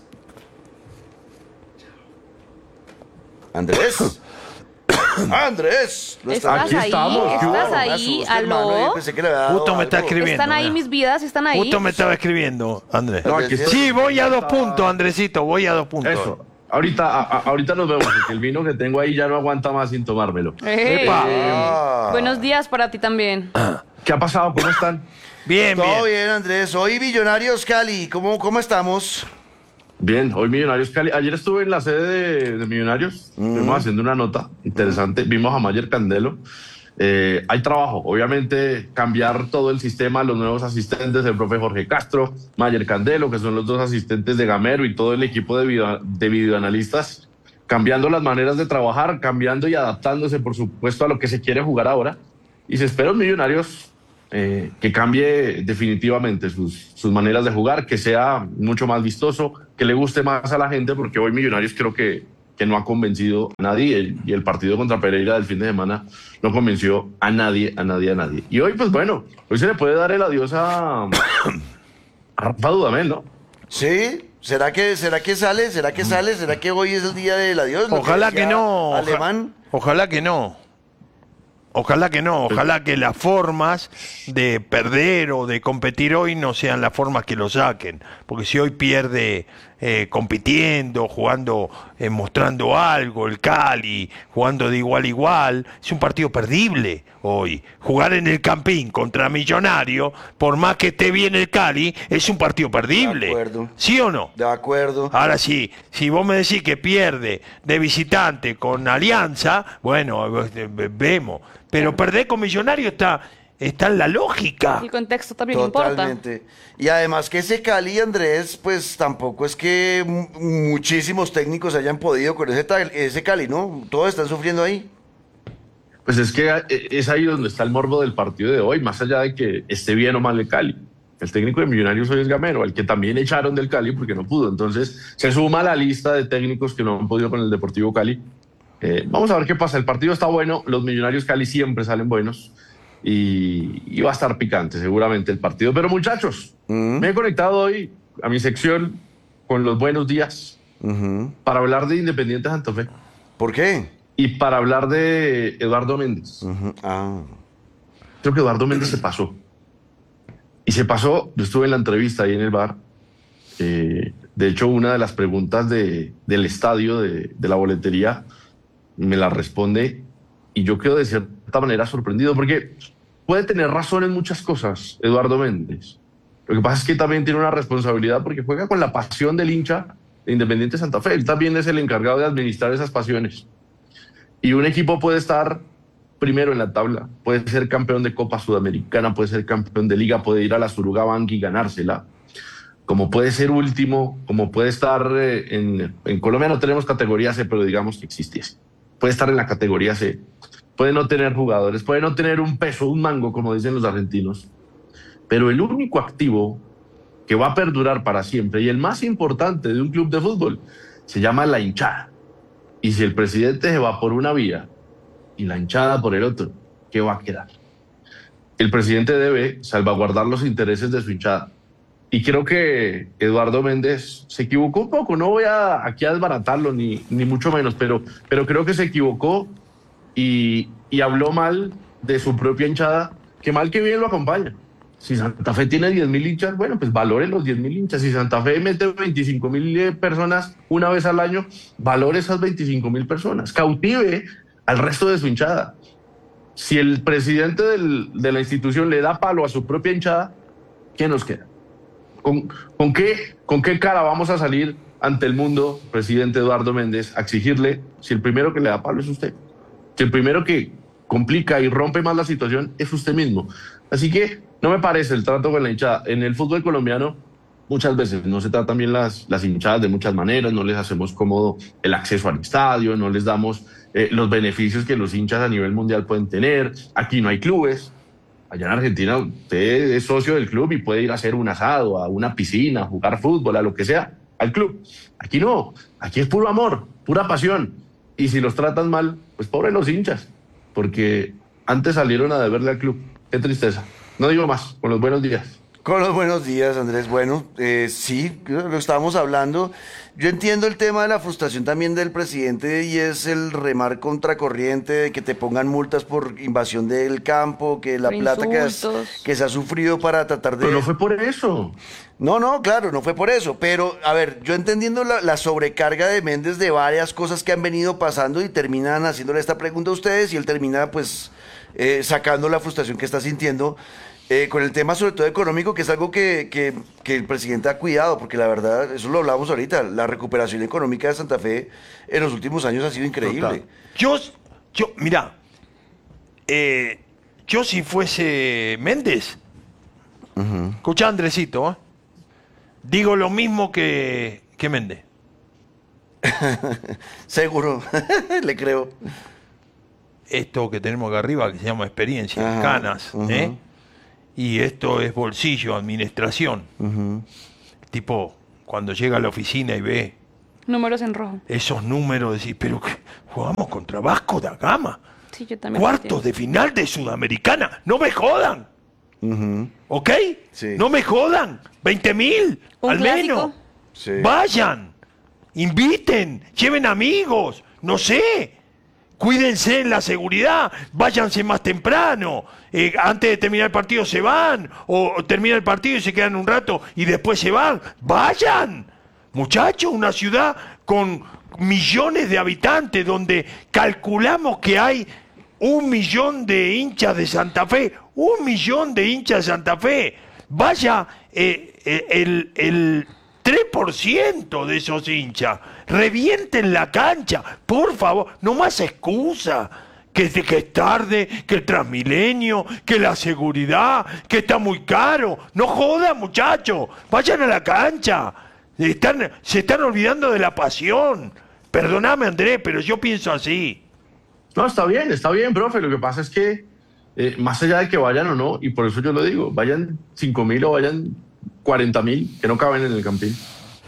[SPEAKER 4] Andrés. Andrés.
[SPEAKER 3] ¿Estás ahí? ¿Estás ahí? ¿Aló?
[SPEAKER 6] Justo me está escribiendo.
[SPEAKER 3] ¿Están ahí
[SPEAKER 6] mira.
[SPEAKER 3] mis vidas? ¿Están ahí?
[SPEAKER 6] Justo me estaba escribiendo, Andrés.
[SPEAKER 4] No, aquí estoy.
[SPEAKER 6] Sí, voy a 2 puntos, Andresito, voy a 2 puntos.
[SPEAKER 14] Eso. Ahorita nos vemos, porque el vino que tengo ahí ya no aguanta más sin tomármelo.
[SPEAKER 3] Buenos días para ti también.
[SPEAKER 14] ¿Qué ha pasado? ¿Cómo están?
[SPEAKER 6] Bien,
[SPEAKER 4] Todo
[SPEAKER 6] bien.
[SPEAKER 4] bien, Andrés. Hoy Millonarios Cali. ¿Cómo estamos?
[SPEAKER 14] Bien, hoy Millonarios Cali. Ayer estuve en la sede de Millonarios. Estuvimos haciendo una nota interesante. Vimos a Mayer Candelo. Hay trabajo, obviamente, cambiar todo el sistema, los nuevos asistentes, el profe Jorge Castro, Mayer Candelo, que son los 2 asistentes de Gamero, y todo el equipo de videoanalistas cambiando las maneras de trabajar, cambiando y adaptándose, por supuesto, a lo que se quiere jugar ahora. Y se espera un Millonarios que cambie definitivamente sus maneras de jugar, que sea mucho más vistoso, que le guste más a la gente, porque hoy Millonarios creo que no ha convencido a nadie, y el partido contra Pereira del fin de semana no convenció a nadie. Y hoy, pues bueno, hoy se le puede dar el adiós a Rafa Dudamel, ¿no?
[SPEAKER 4] Sí, ¿será que sale? ¿Será que hoy es el día del adiós?
[SPEAKER 6] Ojalá que no.
[SPEAKER 4] Alemán.
[SPEAKER 6] Ojalá que no. Ojalá que las formas de perder o de competir hoy no sean las formas que lo saquen. Porque si hoy pierde compitiendo, jugando, mostrando algo, el Cali, jugando de igual a igual, es un partido perdible hoy. Jugar en el Campín contra Millonario, por más que esté bien el Cali, es un partido perdible.
[SPEAKER 4] De acuerdo.
[SPEAKER 6] ¿Sí o no?
[SPEAKER 4] De acuerdo.
[SPEAKER 6] Ahora sí, si vos me decís que pierde de visitante con Alianza, bueno, vemos. Pero perder con Millonario está en la lógica.
[SPEAKER 3] El contexto también
[SPEAKER 4] Totalmente.
[SPEAKER 3] importa.
[SPEAKER 4] Y además que ese Cali, Andrés, pues tampoco es que muchísimos técnicos hayan podido con ese Cali, ¿no? Todos están sufriendo ahí.
[SPEAKER 14] Pues es que es ahí donde está el morbo del partido de hoy, más allá de que esté bien o mal el Cali. El técnico de Millonarios hoy es Gamero, al que también echaron del Cali porque no pudo. Entonces se suma a la lista de técnicos que no han podido con el Deportivo Cali. Vamos a ver qué pasa. El partido está bueno, los Millonarios Cali siempre salen buenos y va a estar picante seguramente el partido. Pero muchachos, me he conectado hoy a mi sección con los buenos días para hablar de Independiente Santa Fe.
[SPEAKER 4] ¿Por qué?
[SPEAKER 14] Y para hablar de Eduardo Méndez. Creo que Eduardo Méndez se pasó. Y se pasó, yo estuve en la entrevista ahí en el bar. De hecho, una de las preguntas del estadio, de la boletería, me la responde y yo quedo de cierta manera sorprendido porque puede tener razón en muchas cosas Eduardo Méndez. Lo que pasa es que también tiene una responsabilidad porque juega con la pasión del hincha de Independiente Santa Fe. Él también es el encargado de administrar esas pasiones. Y un equipo puede estar primero en la tabla, puede ser campeón de Copa Sudamericana, puede ser campeón de Liga, puede ir a la Surugabank y ganársela. Como puede ser último, como puede estar en Colombia no tenemos categoría C, pero digamos que existiese. Puede estar en la categoría C, puede no tener jugadores, puede no tener un peso, un mango, como dicen los argentinos, pero el único activo que va a perdurar para siempre y el más importante de un club de fútbol se llama la hinchada. Y si el presidente se va por una vía y la hinchada por el otro, ¿qué va a quedar? El presidente debe salvaguardar los intereses de su hinchada. Y creo que Eduardo Méndez se equivocó un poco. No voy aquí a desbaratarlo, ni mucho menos, pero creo que se equivocó y habló mal de su propia hinchada, que mal que bien lo acompaña. Si Santa Fe tiene 10.000 hinchas, bueno, pues valore los 10.000 hinchas. Si Santa Fe mete 25.000 personas una vez al año, valore esas 25.000 personas. Cautive al resto de su hinchada. Si el presidente de la institución le da palo a su propia hinchada, ¿qué nos queda? ¿Con qué cara vamos a salir ante el mundo, presidente Eduardo Méndez, a exigirle si el primero que le da palo es usted? Si el primero que complica y rompe más la situación es usted mismo. Así que no me parece el trato con la hinchada. En el fútbol colombiano muchas veces no se tratan bien las hinchadas de muchas maneras, no les hacemos cómodo el acceso al estadio, no les damos los beneficios que los hinchas a nivel mundial pueden tener. Aquí no hay clubes. Allá en Argentina usted es socio del club y puede ir a hacer un asado, a una piscina, a jugar fútbol, a lo que sea, al club. Aquí no, aquí es puro amor, pura pasión. Y si los tratan mal, pues pobres los hinchas, porque antes salieron a deberle al club. Qué tristeza. No digo más, con los buenos días.
[SPEAKER 4] Con los buenos días, Andrés. Bueno, sí, lo estábamos hablando. Yo entiendo el tema de la frustración también del presidente y es el remar contracorriente, de que te pongan multas por invasión del campo, que la plata que se ha sufrido para tratar de...
[SPEAKER 14] Pero no fue por eso.
[SPEAKER 4] No, claro, no fue por eso. Pero, a ver, yo entendiendo la sobrecarga de Méndez de varias cosas que han venido pasando y terminan haciéndole esta pregunta a ustedes y él termina, pues, sacando la frustración que está sintiendo. Con el tema sobre todo económico, que es algo que el presidente ha cuidado, porque la verdad, eso lo hablamos ahorita, la recuperación económica de Santa Fe en los últimos años ha sido increíble.
[SPEAKER 6] Mira, yo si fuese Méndez, escuchá Andresito, digo lo mismo que Méndez.
[SPEAKER 4] Seguro, le creo.
[SPEAKER 6] Esto que tenemos acá arriba, que se llama experiencia,
[SPEAKER 4] Ajá,
[SPEAKER 6] canas,
[SPEAKER 4] ajá.
[SPEAKER 6] Y esto es bolsillo, administración. Tipo, cuando llega a la oficina y ve
[SPEAKER 3] Números en rojo.
[SPEAKER 6] esos números, decís, pero jugamos contra Vasco da Gama.
[SPEAKER 3] Sí, yo también.
[SPEAKER 6] Cuartos de final de Sudamericana. No me jodan. ¿Ok?
[SPEAKER 4] Sí.
[SPEAKER 6] No me jodan. 20.000
[SPEAKER 3] ¿Un
[SPEAKER 6] al
[SPEAKER 3] clásico?
[SPEAKER 6] menos.
[SPEAKER 4] Sí.
[SPEAKER 6] Vayan. Inviten. Lleven amigos. No sé. Cuídense en la seguridad. Váyanse más temprano. Antes de terminar el partido se van. O termina el partido y se quedan un rato y después se van. Vayan. Muchachos, una ciudad con millones de habitantes donde calculamos que hay 1 millón de hinchas de Santa Fe. 1 millón de hinchas de Santa Fe. Vaya el 3% de esos hinchas. Revienten la cancha, por favor. No más excusa. Que es tarde, que el Transmilenio, que la seguridad, que está muy caro. No jodan, muchachos. Vayan a la cancha. Se están olvidando de la pasión. Perdóname, Andrés, pero yo pienso así.
[SPEAKER 14] No, está bien, profe. Lo que pasa es que, más allá de que vayan o no, y por eso yo lo digo, vayan 5.000 o vayan 40.000, que no caben en el Campín.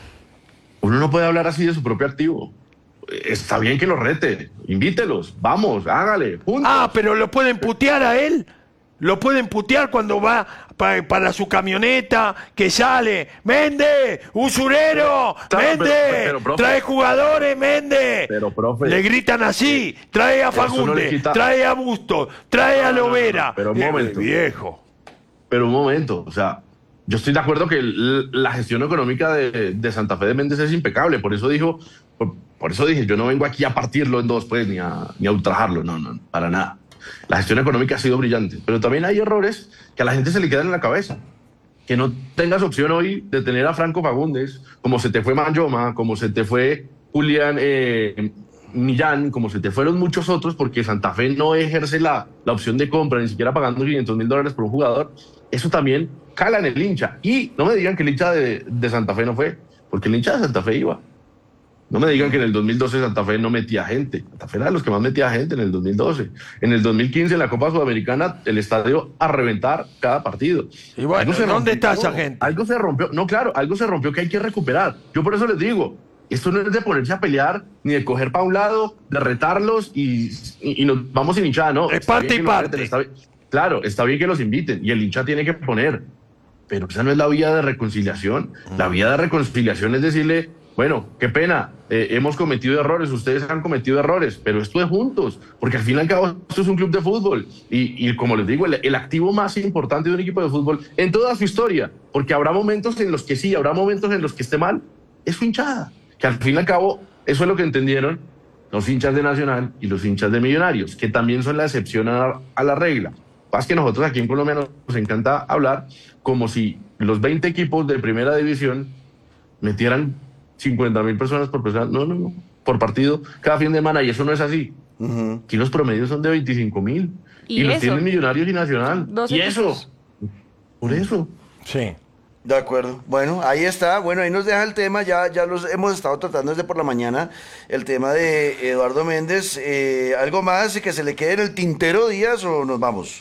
[SPEAKER 14] Uno no puede hablar así de su propio activo. Está bien que lo rete, invítelos, vamos, hágale, punto.
[SPEAKER 6] Ah, pero lo pueden putear a él. Lo pueden putear cuando va para su camioneta, que sale. ¡Mende! ¡Usurero!
[SPEAKER 14] Claro,
[SPEAKER 6] ¡Mende!
[SPEAKER 14] pero, profe,
[SPEAKER 6] ¡Trae jugadores, Mende!
[SPEAKER 14] Pero, profe,
[SPEAKER 6] le gritan así. Trae a
[SPEAKER 14] eso no
[SPEAKER 6] Fagundes,
[SPEAKER 14] le quita-
[SPEAKER 6] trae a Bustos, trae a Lovera.
[SPEAKER 14] pero un momento.
[SPEAKER 6] Viejo.
[SPEAKER 14] Pero un momento, o sea, yo estoy de acuerdo que la gestión económica de Santa Fe de Méndez es impecable. Por eso dije, yo no vengo aquí a partirlo en dos, pues, ni a ultrajarlo. No, para nada. La gestión económica ha sido brillante, pero también hay errores que a la gente se le quedan en la cabeza. Que no tengas opción hoy de tener a Franco Fagundes, como se te fue Mayoma, como se te fue Julián Millán, como se te fueron muchos otros, porque Santa Fe no ejerce la opción de compra, ni siquiera pagando $500.000 por un jugador. Eso también cala en el hincha. Y no me digan que el hincha de Santa Fe no fue, porque el hincha de Santa Fe iba. No me digan que en el 2012 Santa Fe no metía gente. Santa Fe era de los que más metía gente en el 2012. En el 2015, en la Copa Sudamericana, el estadio a reventar cada partido.
[SPEAKER 6] Y bueno, ¿dónde está esa gente?
[SPEAKER 14] Algo se rompió. No, claro, algo se rompió que hay que recuperar. Yo por eso les digo, esto no es de ponerse a pelear, ni de coger para un lado, de retarlos y nos vamos sin hinchada, no.
[SPEAKER 6] Es parte y parte.
[SPEAKER 14] Claro, está bien que los inviten y el hincha tiene que poner. Pero esa no es la vía de reconciliación. La vía de reconciliación es decirle, bueno, qué pena, hemos cometido errores, ustedes han cometido errores, pero esto es juntos, porque al fin y al cabo esto es un club de fútbol. Y como les digo, el activo más importante de un equipo de fútbol en toda su historia, porque habrá momentos en los que sí, habrá momentos en los que esté mal, es su hinchada. Que al fin y al cabo, eso es lo que entendieron los hinchas de Nacional y los hinchas de Millonarios, que también son la excepción a la regla. Pasa que nosotros aquí en Colombia nos encanta hablar como si los 20 equipos de primera división metieran 50.000 personas por persona, no, por partido cada fin de semana, y eso no es así. Aquí los promedios son de 25.000 y los tienen Millonarios y Nacional. Y eso, por eso.
[SPEAKER 6] Sí.
[SPEAKER 4] De acuerdo. Bueno, ahí está. Bueno, ahí nos deja el tema. Ya los hemos estado tratando desde por la mañana. El tema de Eduardo Méndez. ¿Algo más que se le quede en el tintero, Díaz, o nos vamos?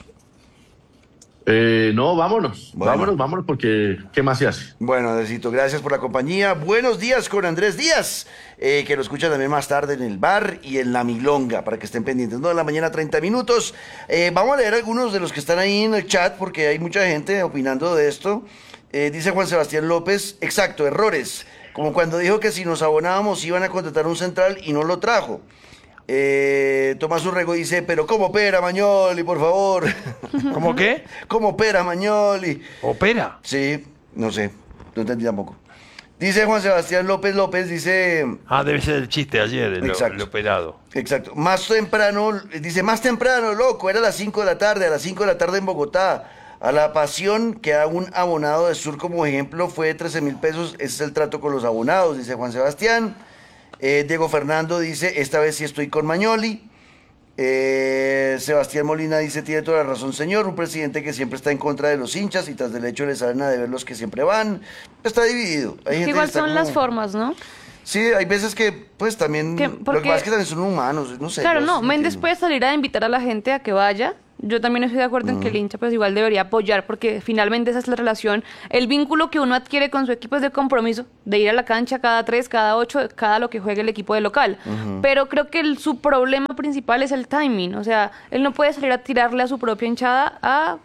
[SPEAKER 14] No, vámonos. Bueno. Vámonos, porque ¿qué más se hace?
[SPEAKER 4] Bueno, Andresito, gracias por la compañía. Buenos días con Andrés Díaz, que lo escucha también más tarde en el bar y en la Milonga, para que estén pendientes. 9 de la mañana, 30 minutos. Vamos a leer algunos de los que están ahí en el chat, porque hay mucha gente opinando de esto. Dice Juan Sebastián López, exacto, errores. Como cuando dijo que si nos abonábamos iban a contratar un central y no lo trajo. Tomás Urrego dice, pero ¿cómo opera Mañoli, por favor?
[SPEAKER 6] ¿Cómo qué?
[SPEAKER 4] ¿Cómo opera Mañoli?
[SPEAKER 6] ¿Opera?
[SPEAKER 4] Sí, no sé, no entendí tampoco. Dice Juan Sebastián López, dice...
[SPEAKER 6] Ah, debe ser el chiste de ayer, el operado.
[SPEAKER 4] Exacto. Más temprano, loco, era a las 5 de la tarde, a las 5 de la tarde en Bogotá. A la pasión que a un abonado de Sur como ejemplo fue de 13.000 pesos, ese es el trato con los abonados, dice Juan Sebastián. Diego Fernando dice, esta vez sí estoy con Mañoli. Sebastián Molina dice, tiene toda la razón, señor, un presidente que siempre está en contra de los hinchas y tras del hecho le salen a deber los que siempre van. Está dividido. Hay gente
[SPEAKER 3] igual
[SPEAKER 4] que está
[SPEAKER 3] son las formas, ¿no?
[SPEAKER 4] Sí, hay veces que, pues también, lo que pasa es que también son humanos, no sé.
[SPEAKER 3] Claro, no, Méndez puede salir a invitar a la gente a que vaya. Yo también estoy de acuerdo en que el hincha pues igual debería apoyar, porque finalmente esa es la relación, el vínculo que uno adquiere con su equipo es de compromiso, de ir a la cancha cada 3, cada 8, cada lo que juegue el equipo de local. Pero creo que su problema principal es el timing, o sea, él no puede salir a tirarle a su propia hinchada a,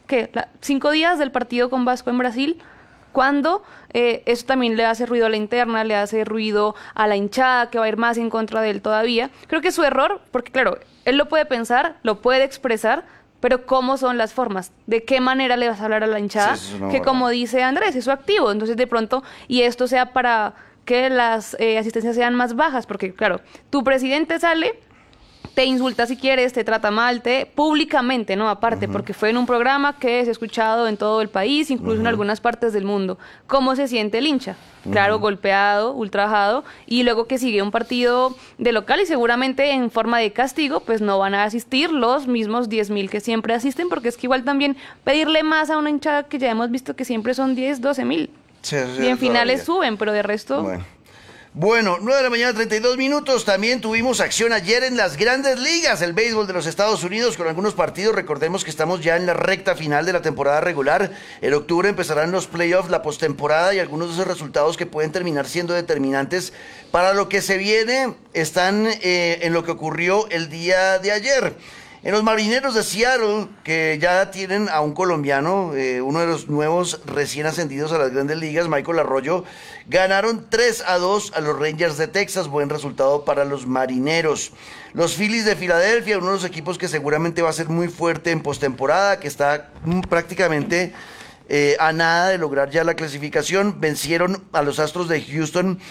[SPEAKER 3] 5 días del partido con Vasco en Brasil, cuando eso también le hace ruido a la interna, le hace ruido a la hinchada, que va a ir más en contra de él todavía. Creo que es su error, porque claro, él lo puede pensar, lo puede expresar, pero ¿cómo son las formas? ¿De qué manera le vas a hablar a la hinchada? Sí, que como dice Andrés, es su activo. Entonces de pronto, y esto sea para que las asistencias sean más bajas, porque claro, tu presidente sale, te insulta si quieres, te trata mal, públicamente, ¿no? Aparte, porque fue en un programa que se ha escuchado en todo el país, incluso en algunas partes del mundo. ¿Cómo se siente el hincha? Claro, golpeado, ultrajado, y luego que sigue un partido de local y seguramente en forma de castigo, pues no van a asistir los mismos 10.000 que siempre asisten, porque es que igual también pedirle más a una hinchada que ya hemos visto que siempre son 10, 12.000. Sí, y en finales suben, pero de resto...
[SPEAKER 4] Bueno, 9:32 a.m. También tuvimos acción ayer en las Grandes Ligas, el béisbol de los Estados Unidos, con algunos partidos. Recordemos que estamos ya en la recta final de la temporada regular. En octubre empezarán los playoffs, la postemporada, y algunos de esos resultados que pueden terminar siendo determinantes para lo que se viene están en lo que ocurrió el día de ayer. En los Marineros de Seattle, que ya tienen a un colombiano, uno de los nuevos recién ascendidos a las Grandes Ligas, Michael Arroyo, ganaron 3-2 a los Rangers de Texas. Buen resultado para los Marineros. Los Phillies de Filadelfia, uno de los equipos que seguramente va a ser muy fuerte en postemporada, que está prácticamente a nada de lograr ya la clasificación, vencieron a los Astros de Houston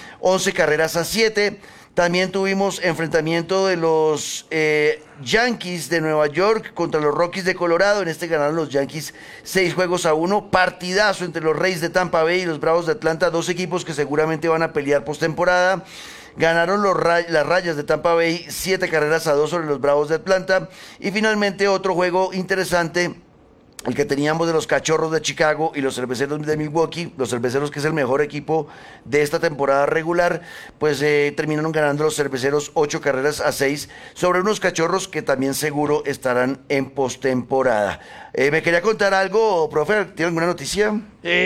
[SPEAKER 4] 11-7. También tuvimos enfrentamiento de los Yankees de Nueva York contra los Rockies de Colorado. En este ganaron los Yankees 6-1. Partidazo entre los Rays de Tampa Bay y los Bravos de Atlanta, dos equipos que seguramente van a pelear postemporada. Ganaron las Rayas de Tampa Bay 7-2 sobre los Bravos de Atlanta. Y finalmente otro juego interesante, el que teníamos de los Cachorros de Chicago y los Cerveceros de Milwaukee. Los Cerveceros, que es el mejor equipo de esta temporada regular, pues terminaron ganando los Cerveceros 8-6 sobre unos Cachorros que también seguro estarán en postemporada. ¿Me quería contar algo, profe? ¿Tiene alguna noticia?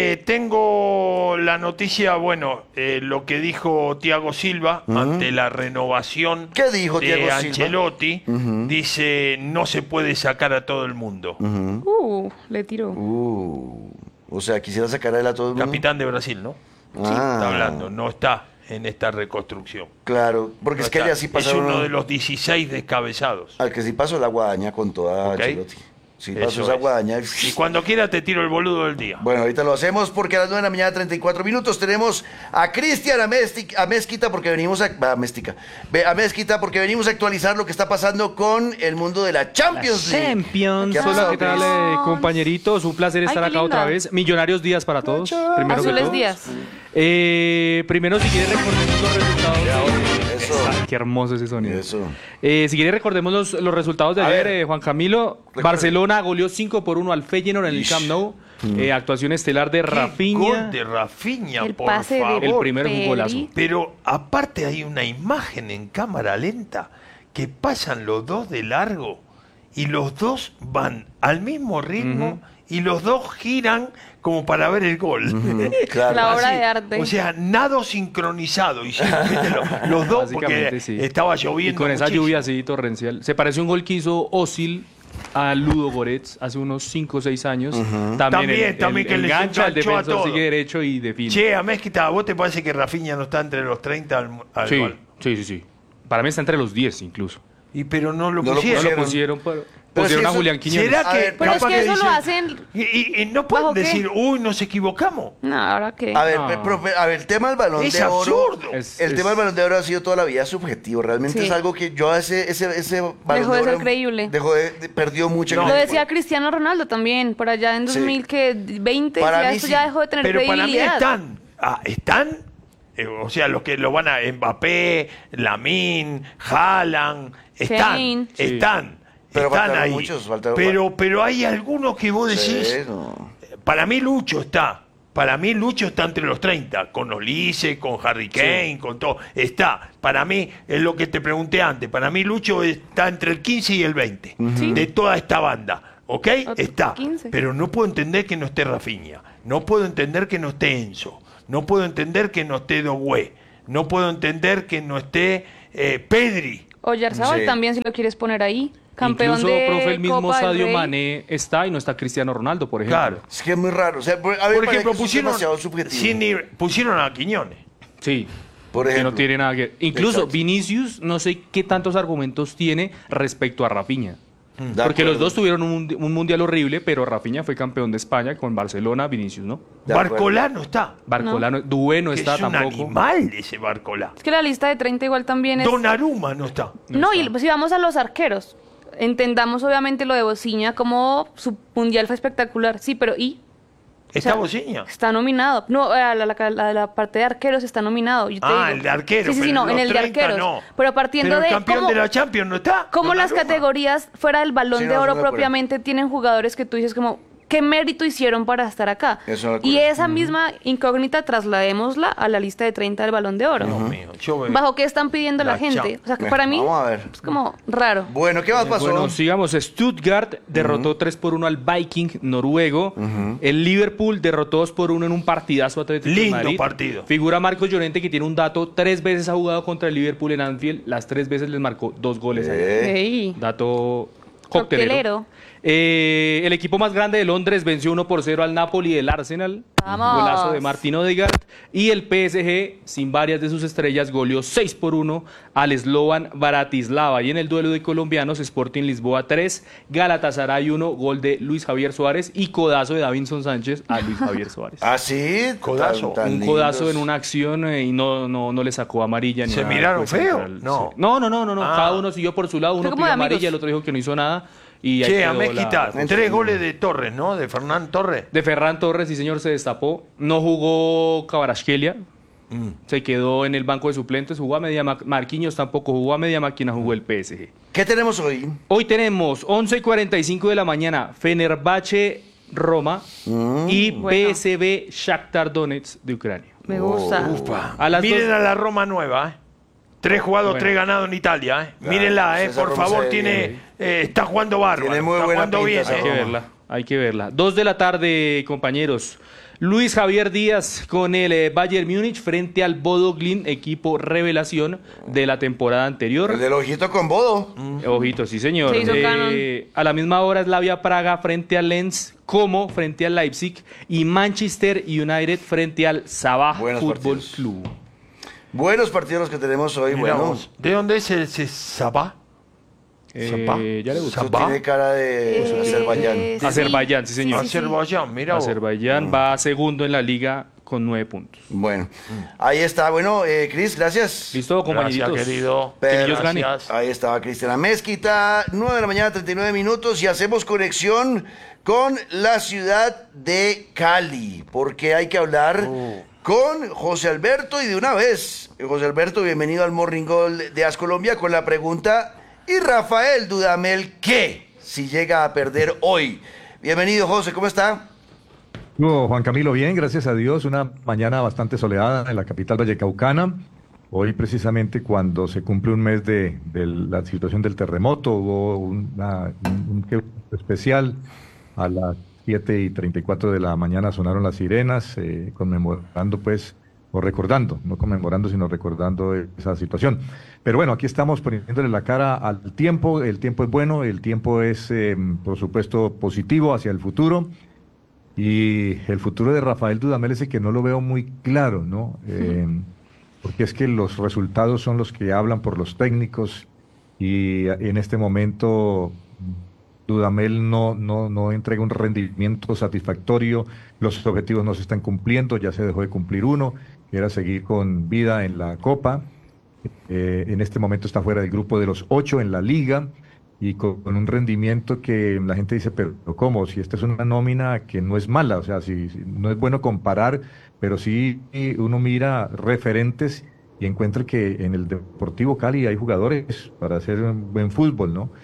[SPEAKER 6] Tengo la noticia, lo que dijo Thiago Silva ante la renovación.
[SPEAKER 4] ¿Qué dijo
[SPEAKER 6] de
[SPEAKER 4] Thiago
[SPEAKER 6] Ancelotti? Dice, no se puede sacar a todo el mundo.
[SPEAKER 3] Le tiró.
[SPEAKER 4] O sea, quisiera sacar a él a todo el mundo.
[SPEAKER 6] Capitán de Brasil, ¿no? Sí. Está hablando, no está en esta reconstrucción.
[SPEAKER 4] Claro, porque
[SPEAKER 6] no
[SPEAKER 4] es que
[SPEAKER 6] está.
[SPEAKER 4] ya sí pasaron...
[SPEAKER 6] Es uno de los 16 descabezados.
[SPEAKER 4] Al que sí pasó la guadaña con toda Ancelotti. Sí, pasó esa guadaña.
[SPEAKER 6] Y cuando quiera te tiro el boludo del día.
[SPEAKER 4] Bueno, ahorita lo hacemos porque a las 9:34 tenemos a Cristian Amezquita porque venimos a Mezquita porque venimos a actualizar lo que está pasando con el mundo de la Champions League.
[SPEAKER 15] Champions. Hola, ¿qué tal, compañeritos? Un placer estar acá otra vez. Millonarios días para todos. Primero
[SPEAKER 3] Azules días.
[SPEAKER 15] Primero, si quieres, recordemos los resultados. Qué hermoso ese sonido. Si quieres, recordemos los resultados de ayer, Juan Camilo. Barcelona goleó 5-1 al Feyenoord en el Camp Nou. Actuación estelar de Rafinha.
[SPEAKER 6] Gol de Rafinha,
[SPEAKER 3] el
[SPEAKER 6] por
[SPEAKER 3] pase
[SPEAKER 6] favor.
[SPEAKER 15] El primero fue un golazo.
[SPEAKER 6] Pero aparte hay una imagen en cámara lenta que pasan los dos de largo y los dos van al mismo ritmo y los dos giran como para ver el gol.
[SPEAKER 4] Claro.
[SPEAKER 3] La obra de arte.
[SPEAKER 6] O sea, nado sincronizado. Y los dos, porque estaba lloviendo.
[SPEAKER 15] Y con esa lluvia así torrencial. Se parece un gol que hizo Özil a Ludo Goretz hace unos 5 o 6 años. También que
[SPEAKER 6] le
[SPEAKER 15] engancha, el defensor
[SPEAKER 6] a todo.
[SPEAKER 15] sigue derecho y define.
[SPEAKER 6] Che, a Mezquita, ¿vos te parece que Rafinha no está entre los 30 al gol?
[SPEAKER 15] Sí. Para mí está entre los 10 incluso.
[SPEAKER 6] Pero no lo pusieron.
[SPEAKER 15] No lo pusieron, pusieron a Julián Quiñones.
[SPEAKER 6] ¿Será que,
[SPEAKER 3] pero es que eso lo hacen...
[SPEAKER 6] Y no pueden decir, nos equivocamos.
[SPEAKER 3] No, ¿ahora qué?
[SPEAKER 4] A ver, profe, el tema del Balón de Oro... El tema del Balón de Oro ha sido toda la vida subjetivo. Realmente es algo que yo ese Balón
[SPEAKER 3] dejó de ser creíble.
[SPEAKER 4] Perdió mucha
[SPEAKER 3] Lo decía Cristiano Ronaldo también, por allá en 2020. Ya dejó de tener credibilidad.
[SPEAKER 6] Para mí están... o sea, los que lo van a Mbappé, Lamine, Haaland, están ahí.
[SPEAKER 4] Muchos,
[SPEAKER 6] pero hay algunos que vos decís. Para mí Lucho está. Para mí Lucho está entre los 30, con Olise, con Harry Kane, con todo. Está, para mí, es lo que te pregunté antes, para mí Lucho está entre el 15 y el 20 de toda esta banda. ¿Ok? Está.
[SPEAKER 3] 15.
[SPEAKER 6] Pero no puedo entender que no esté Rafinha. No puedo entender que no esté Enzo. No puedo entender que no esté Doué. No puedo entender que no esté Pedri.
[SPEAKER 3] Oyarzabal también, si lo quieres poner ahí. Campeón
[SPEAKER 15] Incluso,
[SPEAKER 3] de
[SPEAKER 15] profe, el mismo
[SPEAKER 3] Copa del
[SPEAKER 15] Sadio
[SPEAKER 3] Rey.
[SPEAKER 15] Mané está y no está Cristiano Ronaldo, por ejemplo.
[SPEAKER 6] Claro.
[SPEAKER 4] Es que es muy raro. O sea,
[SPEAKER 6] Por ejemplo,
[SPEAKER 4] pusieron
[SPEAKER 6] pusieron a Quiñones.
[SPEAKER 15] Sí.
[SPEAKER 4] Por
[SPEAKER 15] Que
[SPEAKER 4] ejemplo.
[SPEAKER 15] no tiene nada que ver. Incluso
[SPEAKER 4] Exacto.
[SPEAKER 15] Vinicius, no sé qué tantos argumentos tiene respecto a Rafinha.
[SPEAKER 4] De
[SPEAKER 15] Porque los
[SPEAKER 4] acuerdo.
[SPEAKER 15] dos tuvieron un mundial horrible, pero Rafinha fue campeón de España con Barcelona, Vinicius, ¿no?
[SPEAKER 6] Barcolá no está.
[SPEAKER 15] Barcolá no, Doué no
[SPEAKER 6] Que
[SPEAKER 15] está
[SPEAKER 6] es un
[SPEAKER 15] tampoco.
[SPEAKER 6] animal ese Barcolá.
[SPEAKER 3] Es que la lista de 30 igual también es...
[SPEAKER 6] Donnarumma no está.
[SPEAKER 3] No, y si vamos a los arqueros, entendamos obviamente lo de Bociña, como su mundial fue espectacular. Sí, pero ¿y?
[SPEAKER 6] ¿Está Bociña?
[SPEAKER 3] Está nominado. No, la parte de arqueros está nominado. Yo te digo.
[SPEAKER 6] El de arquero.
[SPEAKER 3] Sí,
[SPEAKER 6] pero
[SPEAKER 3] no, en
[SPEAKER 6] los
[SPEAKER 3] el de
[SPEAKER 6] 30
[SPEAKER 3] arqueros.
[SPEAKER 6] no.
[SPEAKER 3] Pero partiendo
[SPEAKER 6] Pero el
[SPEAKER 3] de
[SPEAKER 6] campeón
[SPEAKER 3] cómo,
[SPEAKER 6] de la Champions no está.
[SPEAKER 3] cómo las
[SPEAKER 6] Donnarumma.
[SPEAKER 3] categorías fuera del Balón
[SPEAKER 4] Sí,
[SPEAKER 3] de
[SPEAKER 4] no,
[SPEAKER 3] Oro
[SPEAKER 4] estoy de acuerdo.
[SPEAKER 3] propiamente tienen jugadores que tú dices como, ¿qué mérito hicieron para estar acá?
[SPEAKER 4] Eso de
[SPEAKER 3] Y
[SPEAKER 4] acuerdo.
[SPEAKER 3] esa misma incógnita trasladémosla a la lista de 30 del Balón de Oro.
[SPEAKER 6] Dios mío, yo veo.
[SPEAKER 3] ¿Bajo qué están pidiendo la
[SPEAKER 6] La
[SPEAKER 3] gente?
[SPEAKER 6] Champions.
[SPEAKER 3] O sea, que para mí
[SPEAKER 4] Vamos a ver.
[SPEAKER 3] es como raro.
[SPEAKER 4] Bueno, ¿qué más pasó?
[SPEAKER 15] Bueno, sigamos. Stuttgart derrotó 3-1 al Viking noruego. El Liverpool derrotó 2-1 en un partidazo a Atlético de
[SPEAKER 6] Lindo
[SPEAKER 15] Madrid.
[SPEAKER 6] partido.
[SPEAKER 15] Figura Marcos Llorente, que tiene un dato: 3 veces ha jugado contra el Liverpool en Anfield. Las 3 veces les marcó 2 goles. allá.
[SPEAKER 3] Ey.
[SPEAKER 15] Dato
[SPEAKER 3] Coctelero.
[SPEAKER 15] coctelero. El equipo más grande de Londres venció 1-0 al Napoli del Arsenal.
[SPEAKER 3] Vamos.
[SPEAKER 15] Golazo de Martin Odegaard. Y el PSG, sin varias de sus estrellas, goleó 6-1 al Slovan Bratislava. Y en el duelo de colombianos, Sporting Lisboa 3, Galatasaray 1, gol de Luis Javier Suárez y codazo de Davinson Sánchez a Luis Javier Suárez.
[SPEAKER 4] ¿Ah, sí?
[SPEAKER 6] Codazo.
[SPEAKER 4] Tan
[SPEAKER 15] Un codazo
[SPEAKER 4] lindos.
[SPEAKER 15] en una acción y no le sacó amarilla. Ni
[SPEAKER 6] ¿Se
[SPEAKER 15] nada,
[SPEAKER 6] miraron
[SPEAKER 15] pues,
[SPEAKER 6] feo?
[SPEAKER 15] contra el-
[SPEAKER 6] No.
[SPEAKER 15] sí. No.
[SPEAKER 6] Ah.
[SPEAKER 15] Cada uno siguió por su lado. Uno
[SPEAKER 3] Fue como
[SPEAKER 15] pidió
[SPEAKER 3] de amigos.
[SPEAKER 15] amarilla, el otro dijo que no hizo nada. Y ahí
[SPEAKER 6] Che,
[SPEAKER 15] quedó
[SPEAKER 6] a Mezquita,
[SPEAKER 15] la-
[SPEAKER 6] 3 goles de Torres, ¿no? De Fernán Torres.
[SPEAKER 15] De Ferran Torres, sí señor, se destapó. No jugó Kvaratskhelia. Se quedó en el banco de suplentes. Jugó a media Marquinhos tampoco jugó a media máquina, jugó el PSG.
[SPEAKER 4] ¿Qué tenemos hoy?
[SPEAKER 15] Hoy tenemos 11:45 de la mañana, Fenerbahce Roma y
[SPEAKER 3] Bueno.
[SPEAKER 15] PSV Shakhtar Donetsk de Ucrania.
[SPEAKER 3] Me gusta.
[SPEAKER 6] Upa.
[SPEAKER 15] A las
[SPEAKER 6] Miren
[SPEAKER 15] dos-
[SPEAKER 6] a la Roma nueva, ¿eh? 3 jugados,
[SPEAKER 15] Bueno.
[SPEAKER 6] 3 ganados en Italia, ¿eh?
[SPEAKER 4] Claro,
[SPEAKER 6] Mírenla,
[SPEAKER 4] César
[SPEAKER 6] por
[SPEAKER 4] Roma
[SPEAKER 6] favor,
[SPEAKER 4] se ve
[SPEAKER 6] tiene,
[SPEAKER 4] bien.
[SPEAKER 6] está jugando bárbaro.
[SPEAKER 4] Tiene muy
[SPEAKER 6] está
[SPEAKER 4] buena
[SPEAKER 6] jugando
[SPEAKER 4] pinta
[SPEAKER 6] bien.
[SPEAKER 4] esa
[SPEAKER 15] Hay que
[SPEAKER 4] Roma.
[SPEAKER 15] verla, hay que verla. 2 de la tarde, compañeros. Luis Javier Díaz con el Bayern Múnich frente al Bodo Glimt, equipo revelación de la temporada anterior.
[SPEAKER 4] El del ojito con Bodo.
[SPEAKER 15] Ojito, sí señor.
[SPEAKER 3] Se hizo canon.
[SPEAKER 15] A la misma hora Slavia Praga frente al Lens, Como frente al Leipzig y Manchester United frente al Sabah
[SPEAKER 4] Buenos
[SPEAKER 15] Fútbol
[SPEAKER 4] partidos.
[SPEAKER 15] Club.
[SPEAKER 4] Buenos partidos los que tenemos hoy.
[SPEAKER 6] Mirá
[SPEAKER 4] Bueno,
[SPEAKER 6] vos. ¿De dónde es ese Sabá? ¿Sabá?
[SPEAKER 15] Ya le gustó.
[SPEAKER 4] eso
[SPEAKER 6] Sabá.
[SPEAKER 4] tiene cara de Azerbaiyán.
[SPEAKER 3] Sí.
[SPEAKER 15] Azerbaiyán, sí señor.
[SPEAKER 6] Azerbaiyán, mira vos.
[SPEAKER 15] Azerbaiyán va segundo en la liga con 9 puntos.
[SPEAKER 4] Bueno, ahí está. Bueno, Cris, gracias.
[SPEAKER 15] Listo, compañeritos.
[SPEAKER 6] Gracias, querido.
[SPEAKER 15] Que Dios gane.
[SPEAKER 6] Gracias.
[SPEAKER 4] Ahí estaba Cristiana Mezquita, 9 de la mañana, 39 minutos, y hacemos conexión con la ciudad de Cali, porque hay que hablar con José Alberto, y de una vez, José Alberto, bienvenido al Morning Call de Colombia con la pregunta, ¿y Rafael Dudamel qué si llega a perder hoy? Bienvenido, José, ¿cómo está?
[SPEAKER 16] Juan Camilo, bien, gracias a Dios. Una mañana bastante soleada en la capital vallecaucana. Hoy, precisamente, cuando se cumple un mes de la situación del terremoto, hubo un especial. A las 7:34 de la mañana sonaron las sirenas, conmemorando, pues, o recordando, no conmemorando, sino recordando esa situación. Pero bueno, aquí estamos poniéndole la cara al tiempo. El tiempo es bueno, el tiempo es, por supuesto, positivo hacia el futuro. Y el futuro de Rafael Dudamel es el que no lo veo muy claro, ¿no? Porque es que los resultados son los que hablan por los técnicos, y en este momento Dudamel no entrega un rendimiento satisfactorio, los objetivos no se están cumpliendo, ya se dejó de cumplir uno, que era seguir con vida en la Copa. En este momento está fuera del grupo de los 8 en la Liga, y con un rendimiento que la gente dice, pero ¿cómo? Si esta es una nómina que no es mala, o sea, si no es bueno comparar, pero sí uno mira referentes y encuentra que en el Deportivo Cali hay jugadores para hacer un buen fútbol, ¿no?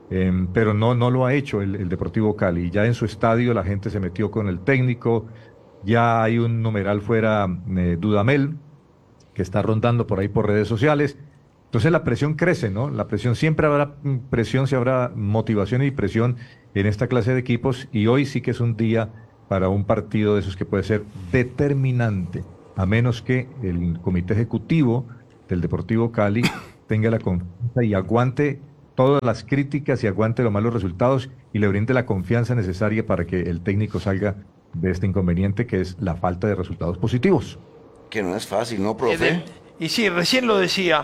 [SPEAKER 16] Pero no lo ha hecho el Deportivo Cali. Ya en su estadio la gente se metió con el técnico, ya hay un numeral fuera Dudamel, que está rondando por ahí por redes sociales. Entonces la presión crece, ¿no? La presión, siempre habrá presión, si habrá motivación y presión en esta clase de equipos, y hoy sí que es un día para un partido de esos que puede ser determinante, a menos que el comité ejecutivo del Deportivo Cali tenga la confianza y aguante todas las críticas y aguante los malos resultados y le brinde la confianza necesaria para que el técnico salga de este inconveniente que es la falta de resultados positivos.
[SPEAKER 4] Que no es fácil, ¿no, profe?
[SPEAKER 6] Y sí, recién lo decía,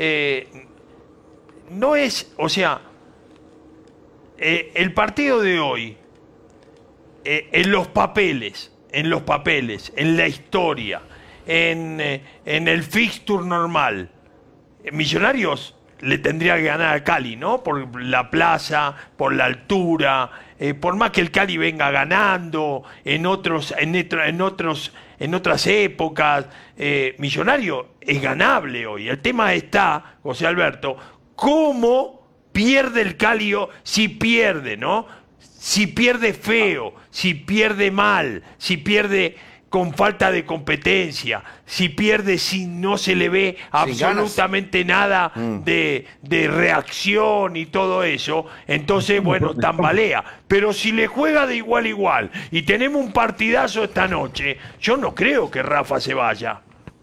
[SPEAKER 6] no es, o sea, el partido de hoy, en los papeles, en la historia, en el fixture normal, Millonarios le tendría que ganar a Cali, ¿no? Por la plaza, por la altura, por más que el Cali venga ganando en otras épocas, Millonario es ganable hoy. El tema está, José Alberto, cómo pierde el Cali, si pierde, ¿no? Si pierde feo, si pierde mal, si pierde con falta de competencia, si pierde si no se le ve absolutamente nada de reacción y todo eso, entonces, bueno, tambalea. Pero si le juega de igual a igual y tenemos un partidazo esta noche, yo no creo que Rafa se vaya.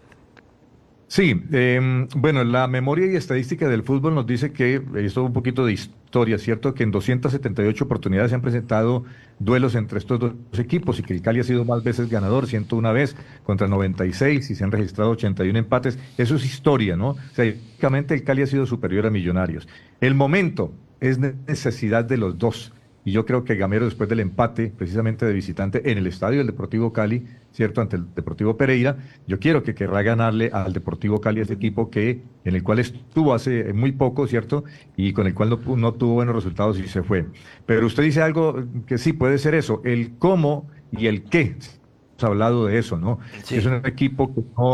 [SPEAKER 16] Sí, bueno, la memoria y estadística del fútbol nos dice que, esto es un poquito de historia, ¿cierto? Que en 278 oportunidades se han presentado duelos entre estos dos equipos y que el Cali ha sido más veces ganador, 101 vez contra 96 y se han registrado 81 empates. Eso es historia, ¿no? O sea, básicamente el Cali ha sido superior a Millonarios. El momento es necesidad de los dos. Y yo creo que Gamero, después del empate, precisamente de visitante, en el estadio del Deportivo Cali, ¿cierto?, ante el Deportivo Pereira, yo quiero que querrá ganarle al Deportivo Cali, a ese equipo en el cual estuvo hace muy poco, ¿cierto?, y con el cual no obtuvo buenos resultados y se fue. Pero usted dice algo que sí puede ser eso, el cómo y el qué. Hemos hablado de eso, ¿no? Sí. Es un equipo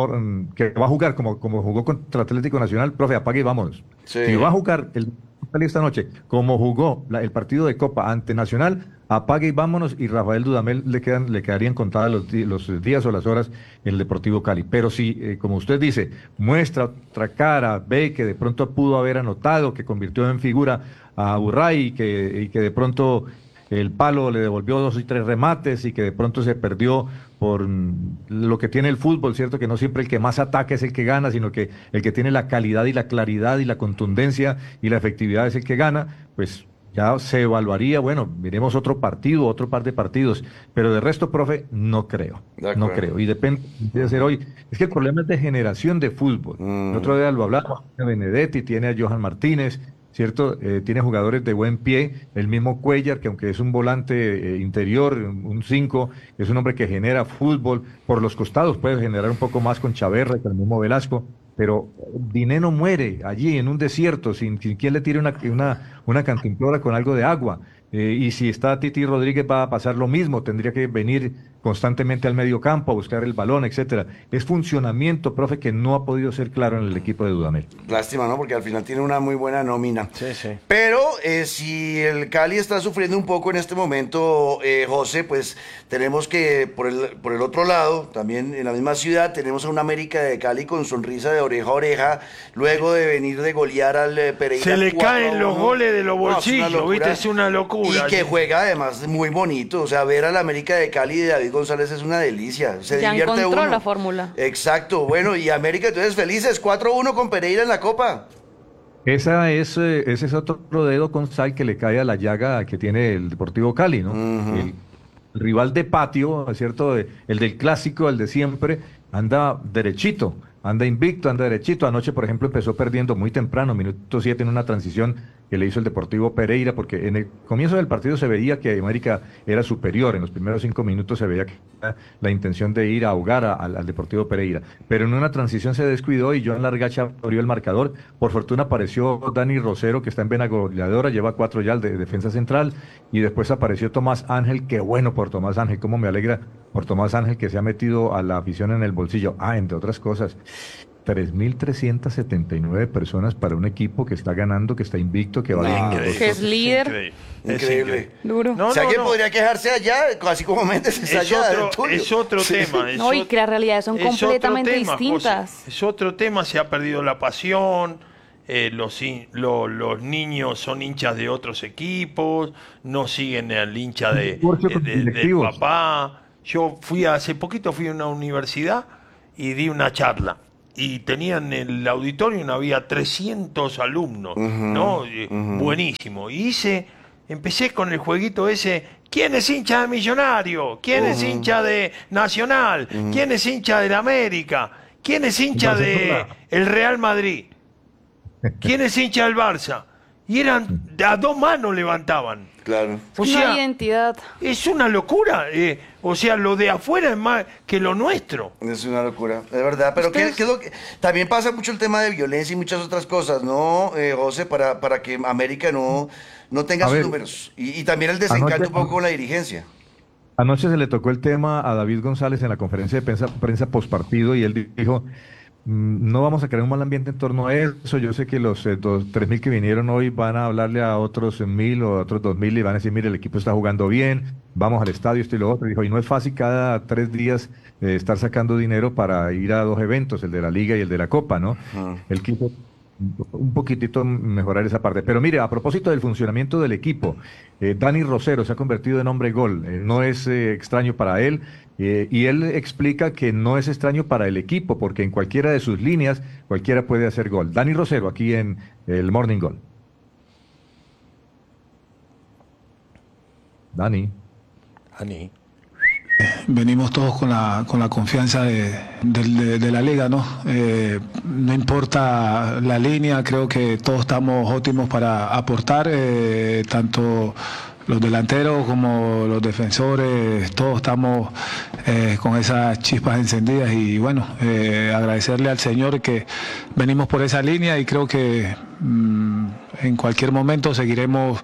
[SPEAKER 16] que va a jugar como jugó contra Atlético Nacional, profe, apague y vámonos. Sí. Si va a jugar el esta noche, como jugó el partido de Copa ante Nacional, apague y vámonos, y Rafael Dudamel le quedarían contadas los días o las horas en el Deportivo Cali. Pero si, como usted dice, muestra otra cara, ve que de pronto pudo haber anotado, que convirtió en figura a Burray y que de pronto el palo le devolvió 2 y 3 remates y que de pronto se perdió por lo que tiene el fútbol, ¿cierto? Que no siempre el que más ataca es el que gana, sino que el que tiene la calidad y la claridad y la contundencia y la efectividad es el que gana, pues ya se evaluaría, bueno, miremos otro partido, otro par de partidos, pero de resto, profe, no creo, no creo, y depende de ser hoy. Es que el problema es de generación de fútbol. El otro día lo hablamos, Benedetti, tiene a Johan Martínez, ¿cierto? Tiene jugadores de buen pie, el mismo Cuellar, que aunque es un volante interior, un 5, es un hombre que genera fútbol, por los costados puede generar un poco más con Chaverra, con el mismo Velasco, pero Dineno muere allí en un desierto, sin quien le tire una cantimplora con algo de agua. Y si está Titi Rodríguez va a pasar lo mismo, tendría que venir constantemente al medio campo a buscar el balón, etcétera. Es funcionamiento, profe, que no ha podido ser claro en el equipo de Dudamel.
[SPEAKER 4] Lástima, ¿no? Porque al final tiene una muy buena nómina.
[SPEAKER 6] Sí, sí.
[SPEAKER 4] Pero si el Cali está sufriendo un poco en este momento, José, pues tenemos que, por el otro lado, también en la misma ciudad, tenemos a un América de Cali con sonrisa de oreja a oreja, luego de venir de golear al Pereira.
[SPEAKER 6] Se le caen los goles de los bolsillos, ¿viste? Es una locura.
[SPEAKER 4] Y que juega además muy bonito, o sea, ver al América de Cali de David González es una delicia, se
[SPEAKER 3] ya
[SPEAKER 4] divierte
[SPEAKER 3] encontró
[SPEAKER 4] uno.
[SPEAKER 3] La fórmula.
[SPEAKER 4] Exacto, bueno, y América entonces felices, 4-1 con Pereira en la Copa.
[SPEAKER 16] Ese es otro dedo con sal que le cae a la llaga que tiene el Deportivo Cali, ¿no? El rival de patio, ¿cierto? El del clásico, el de siempre, anda derechito, anda invicto, anda derechito. Anoche, por ejemplo, empezó perdiendo muy temprano, minuto 7, en una transición que le hizo el Deportivo Pereira, porque en el comienzo del partido se veía que América era superior, en los primeros 5 minutos se veía que era la intención de ir a ahogar al Deportivo Pereira, pero en una transición se descuidó y Joan Largacha abrió el marcador. Por fortuna apareció Dani Rosero, que está en vena goleadora, lleva 4 ya de defensa central, y después apareció Tomás Ángel. Qué bueno por Tomás Ángel, cómo me alegra por Tomás Ángel, que se ha metido a la afición en el bolsillo. Entre otras cosas, 3.379 personas para un equipo que está ganando, que está invicto, que va ganando.
[SPEAKER 3] Que es líder.
[SPEAKER 4] Increíble.
[SPEAKER 3] Duro.
[SPEAKER 4] O sea, que podría quejarse allá, así como Méndez está allá.
[SPEAKER 6] Es otro tema.
[SPEAKER 3] No, y que las realidades son completamente distintas.
[SPEAKER 6] José, es otro tema, se ha perdido la pasión. Los niños son hinchas de otros equipos, no siguen al hincha del papá. Yo hace poquito fui a una universidad y di una charla. Y tenían en el auditorio, había 300 alumnos, ¿no? Buenísimo. Y empecé con el jueguito ese, ¿quién es hincha de Millonario? ¿Quién es hincha de Nacional? ¿Quién es hincha del América? ¿Quién es hincha de el Real Madrid? ¿Quién es hincha del Barça? Y eran, a dos manos levantaban.
[SPEAKER 4] Claro.
[SPEAKER 3] O sea, una identidad.
[SPEAKER 6] Es una locura. O sea, lo de afuera es más que lo nuestro.
[SPEAKER 4] Es una locura, es verdad. Pero ¿qué es lo que también pasa mucho el tema de violencia y muchas otras cosas, ¿no, José? Para que América no tenga sus números. Y también el desencanto un poco con la dirigencia.
[SPEAKER 16] Anoche se le tocó el tema a David González en la conferencia de prensa postpartido y él dijo: no vamos a crear un mal ambiente en torno a eso. Yo sé que los 3.000 que vinieron hoy van a hablarle a otros 1.000 o a otros 2.000 y van a decir, mire, el equipo está jugando bien, vamos al estadio, esto y lo otro. Dijo, y no es fácil cada 3 días estar sacando dinero para ir a 2 eventos, el de la Liga y el de la Copa, ¿no? Él quiso un poquitito mejorar esa parte. Pero mire, a propósito del funcionamiento del equipo, Dani Rosero se ha convertido en hombre gol. No es extraño para él. Y él explica que no es extraño para el equipo, porque en cualquiera de sus líneas, cualquiera puede hacer gol. Dani Rosero, aquí en el Morning Gol. Dani.
[SPEAKER 17] Venimos todos con la confianza de la liga, ¿no? No importa la línea, creo que todos estamos óptimos para aportar, tanto los delanteros como los defensores, todos estamos con esas chispas encendidas y bueno, agradecerle al Señor que venimos por esa línea y creo que en cualquier momento seguiremos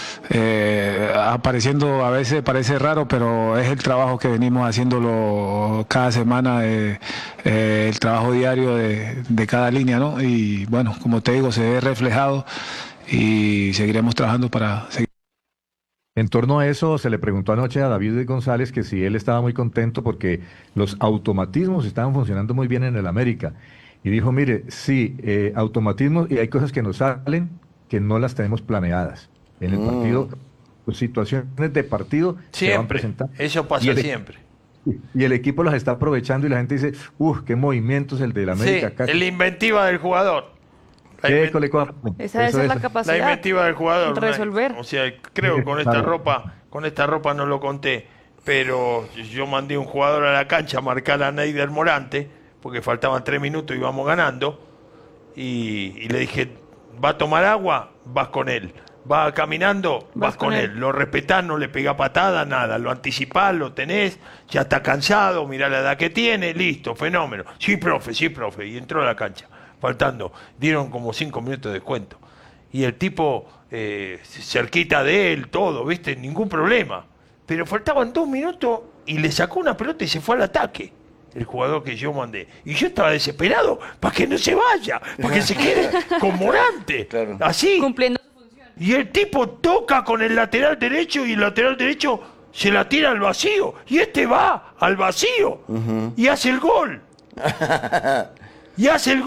[SPEAKER 17] apareciendo. A veces parece raro, pero es el trabajo que venimos haciéndolo cada semana, el trabajo diario de cada línea, ¿no? Y bueno, como te digo, se ve reflejado y seguiremos trabajando para seguir.
[SPEAKER 16] En torno a eso, se le preguntó anoche a David González que si él estaba muy contento porque los automatismos estaban funcionando muy bien en el América. Y dijo, mire, sí, automatismos, y hay cosas que nos salen que no las tenemos planeadas. En el partido, pues, situaciones de partido se van a presentar.
[SPEAKER 6] Eso pasa siempre.
[SPEAKER 16] Y el equipo las está aprovechando y la gente dice, qué movimientos el del América.
[SPEAKER 6] Sí, la inventiva del jugador.
[SPEAKER 3] Esa es la capacidad.
[SPEAKER 6] La inventiva del jugador.
[SPEAKER 3] Resolver.
[SPEAKER 6] O sea, creo que con esta ropa no lo conté, pero yo mandé un jugador a la cancha a marcar a Neider Morante, porque faltaban 3 minutos y íbamos ganando, y le dije, ¿va a tomar agua? Vas con él. ¿Va caminando? Vas con él. Lo respetás, no le pegás patada, nada. Lo anticipás, lo tenés, ya está cansado, mirá la edad que tiene, listo, fenómeno. Sí, profe. Y entró a la cancha. Faltando, dieron como 5 minutos de descuento. Y el tipo, cerquita de él, todo, ¿viste? Ningún problema. Pero faltaban 2 minutos y le sacó una pelota y se fue al ataque. El jugador que yo mandé. Y yo estaba desesperado para que no se vaya, para que se quede con Morante. Claro. Así.
[SPEAKER 3] Cumpliendo su función.
[SPEAKER 6] Y el tipo toca con el lateral derecho y el lateral derecho se la tira al vacío. Y este va al vacío y hace el gol. Y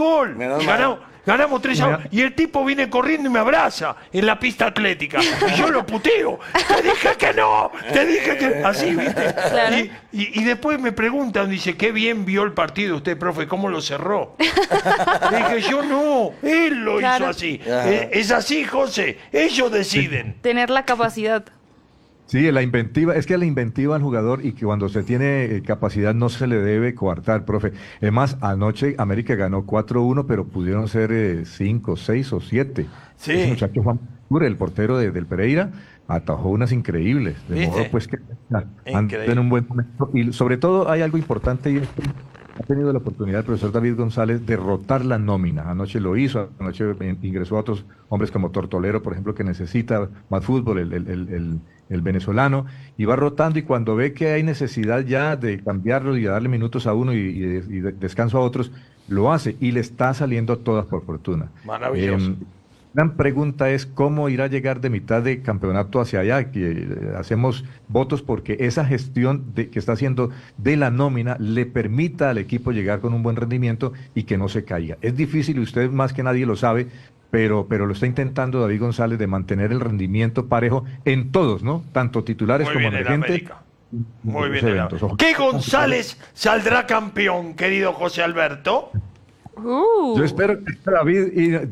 [SPEAKER 6] ganamos 3-1. Y el tipo viene corriendo y me abraza en la pista atlética. Y yo lo puteo. Te dije que no. Así, ¿viste?
[SPEAKER 3] Claro.
[SPEAKER 6] Y después me preguntan, dice, qué bien vio el partido usted, profe, ¿cómo lo cerró? Le dije, yo no. Él lo hizo así. Es así, José. Ellos deciden.
[SPEAKER 3] Tener la capacidad.
[SPEAKER 16] Sí, la inventiva, es que la inventiva al jugador y que cuando se tiene capacidad no se le debe coartar, profe. Es más, anoche América ganó 4-1, pero pudieron ser 5, 6 o 7.
[SPEAKER 6] Sí.
[SPEAKER 16] Ese muchacho Juan Pure, el portero del Pereira, atajó unas increíbles. De modo pues que anda en un buen momento. Y sobre todo hay algo importante y es que ha tenido la oportunidad el profesor David González de rotar la nómina. Anoche lo hizo, anoche ingresó a otros hombres como Tortolero, por ejemplo, que necesita más fútbol, el venezolano, y va rotando, y cuando ve que hay necesidad ya de cambiarlo y de darle minutos a uno y descanso a otros, lo hace y le está saliendo todas por fortuna.
[SPEAKER 6] Maravilloso.
[SPEAKER 16] Gran pregunta es cómo irá a llegar de mitad de campeonato hacia allá, que hacemos votos porque esa gestión que está haciendo de la nómina le permita al equipo llegar con un buen rendimiento y que no se caiga. Es difícil y usted más que nadie lo sabe, pero lo está intentando David González de mantener el rendimiento parejo en todos, ¿no? Tanto titulares como emergentes.
[SPEAKER 6] Muy bien. ¿Qué González saldrá campeón, querido José Alberto?
[SPEAKER 16] Yo espero que David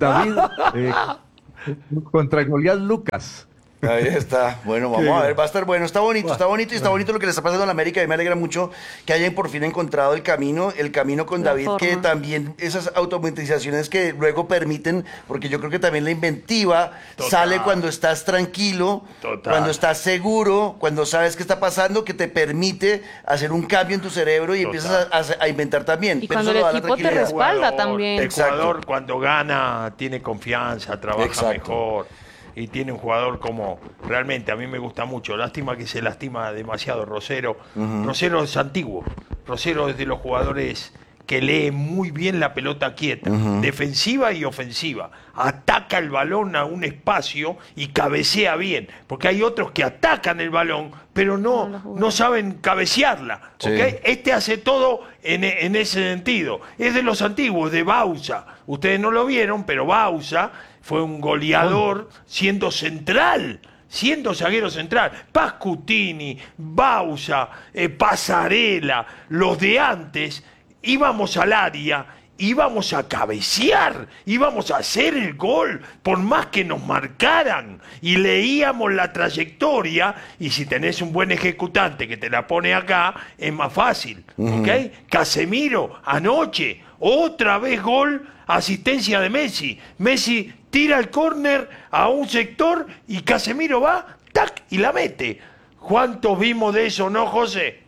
[SPEAKER 16] contra Goliat Lucas.
[SPEAKER 4] Ahí está. Bueno, vamos a ver, va a estar bueno. Está bonito y está bonito lo que le está pasando a la América y me alegra mucho que hayan por fin encontrado el camino con David, que también esas automatizaciones que luego permiten, porque yo creo que también la inventiva sale cuando estás tranquilo, cuando estás seguro, cuando sabes qué está pasando, que te permite hacer un cambio en tu cerebro y empiezas a inventar también.
[SPEAKER 3] Y cuando el equipo te respalda también.
[SPEAKER 6] El jugador cuando gana tiene confianza, trabaja mejor. Y tiene un jugador como realmente a mí me gusta mucho. Lástima que se lastima demasiado Rosero. Rosero es antiguo. Rosero es de los jugadores que lee muy bien la pelota quieta, defensiva y ofensiva. Ataca el balón a un espacio y cabecea bien. Porque hay otros que atacan el balón, pero no saben cabecearla. Sí. ¿Okay? Este hace todo en ese sentido. Es de los antiguos, de Bausa. Ustedes no lo vieron, pero Bausa fue un goleador siendo central, siendo zaguero central. Pascutini, Bausa, Pasarela, los de antes, íbamos al área, íbamos a cabecear, íbamos a hacer el gol, por más que nos marcaran, y leíamos la trayectoria, y si tenés un buen ejecutante que te la pone acá, es más fácil, ¿ok? Casemiro, anoche, otra vez gol, asistencia de Messi. Messi tira el córner a un sector y Casemiro va, tac, y la mete. ¿Cuántos vimos de eso, no, José?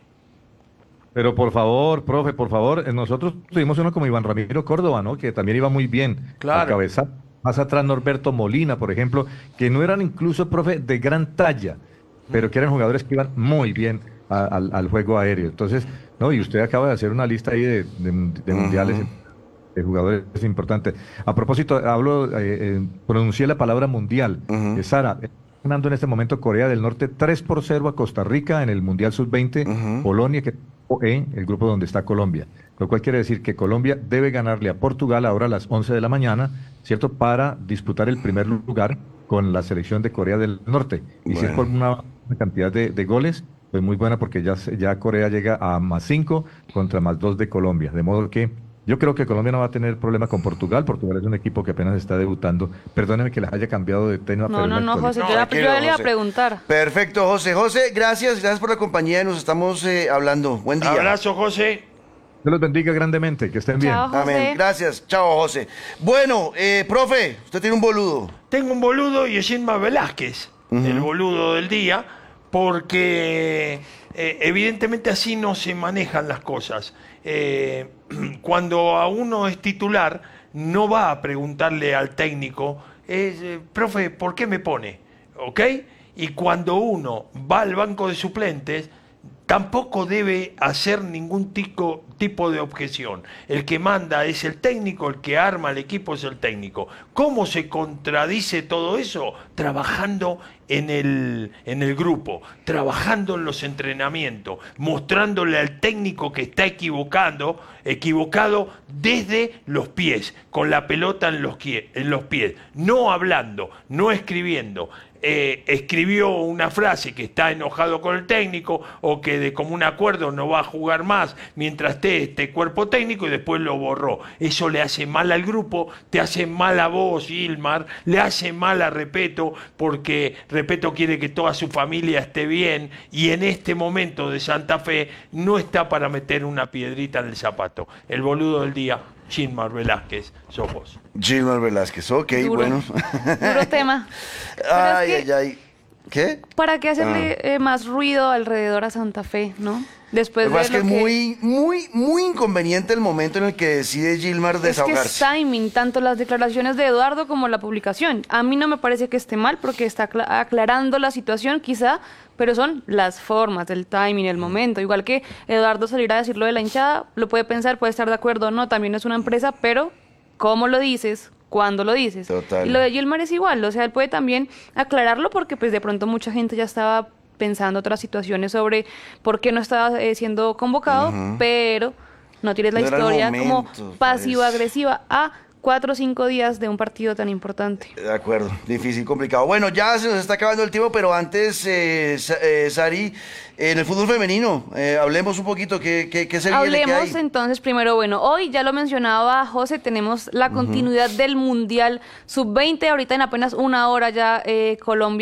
[SPEAKER 16] Pero por favor, profe, por favor, nosotros tuvimos uno como Iván Ramiro Córdoba, ¿no? Que también iba muy bien.
[SPEAKER 6] Claro.
[SPEAKER 16] A cabeza. Más atrás Norberto Molina, por ejemplo, que no eran incluso, profe, de gran talla, pero que eran jugadores que iban muy bien al juego aéreo. Entonces, no, y usted acaba de hacer una lista ahí de mundiales, de jugadores importantes. A propósito, pronuncié la palabra mundial. Sara, ganando en este momento Corea del Norte 3-0 a Costa Rica en el Mundial Sub-20, Polonia, que en el grupo donde está Colombia. Lo cual quiere decir que Colombia debe ganarle a Portugal ahora a las 11 de la mañana, ¿cierto? Para disputar el primer lugar con la selección de Corea del Norte. Y si es por una cantidad de goles, pues muy buena, porque ya Corea llega a +5 contra +2 de Colombia. De modo que yo creo que Colombia no va a tener problema con Portugal. Portugal es un equipo que apenas está debutando. Perdóneme que les haya cambiado de tema.
[SPEAKER 3] No, José, yo le iba a preguntar.
[SPEAKER 4] Perfecto, José. José, gracias por la compañía. Nos estamos hablando. Buen día.
[SPEAKER 6] Abrazo, José.
[SPEAKER 16] Dios los bendiga grandemente, que estén bien.
[SPEAKER 3] Chao, José.
[SPEAKER 4] Amén. Gracias. Chao, José. Bueno, profe, usted tiene un boludo.
[SPEAKER 6] Tengo un boludo y es Gilmar Velázquez, el boludo del día, porque evidentemente así no se manejan las cosas. Cuando a uno es titular, no va a preguntarle al técnico, profe, ¿por qué me pone? ¿Ok? Y cuando uno va al banco de suplentes, tampoco debe hacer ningún tipo de objeción. El que manda es el técnico, el que arma el equipo es el técnico. ¿Cómo se contradice todo eso? Trabajando en el grupo, trabajando en los entrenamientos, mostrándole al técnico que está equivocado desde los pies, con la pelota en los pies, no hablando, no escribiendo. Escribió una frase que está enojado con el técnico o que de común acuerdo no va a jugar más mientras esté este cuerpo técnico, y después lo borró. Eso le hace mal al grupo, te hace mal a vos, Gilmar, le hace mal a Repeto, porque Repeto quiere que toda su familia esté bien, y en este momento de Santa Fe no está para meter una piedrita en el zapato. El boludo del día, Gilmar Velázquez, sos vos.
[SPEAKER 4] Gilmar Velázquez, ok,
[SPEAKER 3] Duro.
[SPEAKER 4] bueno.
[SPEAKER 3] Duro tema.
[SPEAKER 4] Ay. ¿Qué?
[SPEAKER 3] ¿Para qué hacerle más ruido alrededor a Santa Fe, no? Después
[SPEAKER 4] Lo que pasa es que es muy inconveniente el momento en el que decide Gilmar desahogarse.
[SPEAKER 3] Es que es timing, tanto las declaraciones de Eduardo como la publicación. A mí no me parece que esté mal porque está aclarando la situación quizá, pero son las formas, el timing, el momento. Igual que Eduardo salir a decir lo de la hinchada, lo puede pensar, puede estar de acuerdo o no, también es una empresa, pero ¿cómo lo dices? ¿Cuándo lo dices?
[SPEAKER 4] Total.
[SPEAKER 3] Y lo de Gilmar es igual, o sea, él puede también aclararlo porque pues de pronto mucha gente ya estaba pensando otras situaciones sobre por qué no estaba siendo convocado, pero no tires la historia como pasivo-agresiva a 4 o 5 días de un partido tan importante.
[SPEAKER 4] De acuerdo, difícil, complicado. Bueno, ya se nos está acabando el tiempo, pero antes, Sari, en el fútbol femenino, hablemos un poquito, ¿qué se viene?
[SPEAKER 3] Hablemos entonces primero, bueno, hoy ya lo mencionaba José, tenemos la continuidad del Mundial Sub-20, ahorita en apenas una hora ya Colombia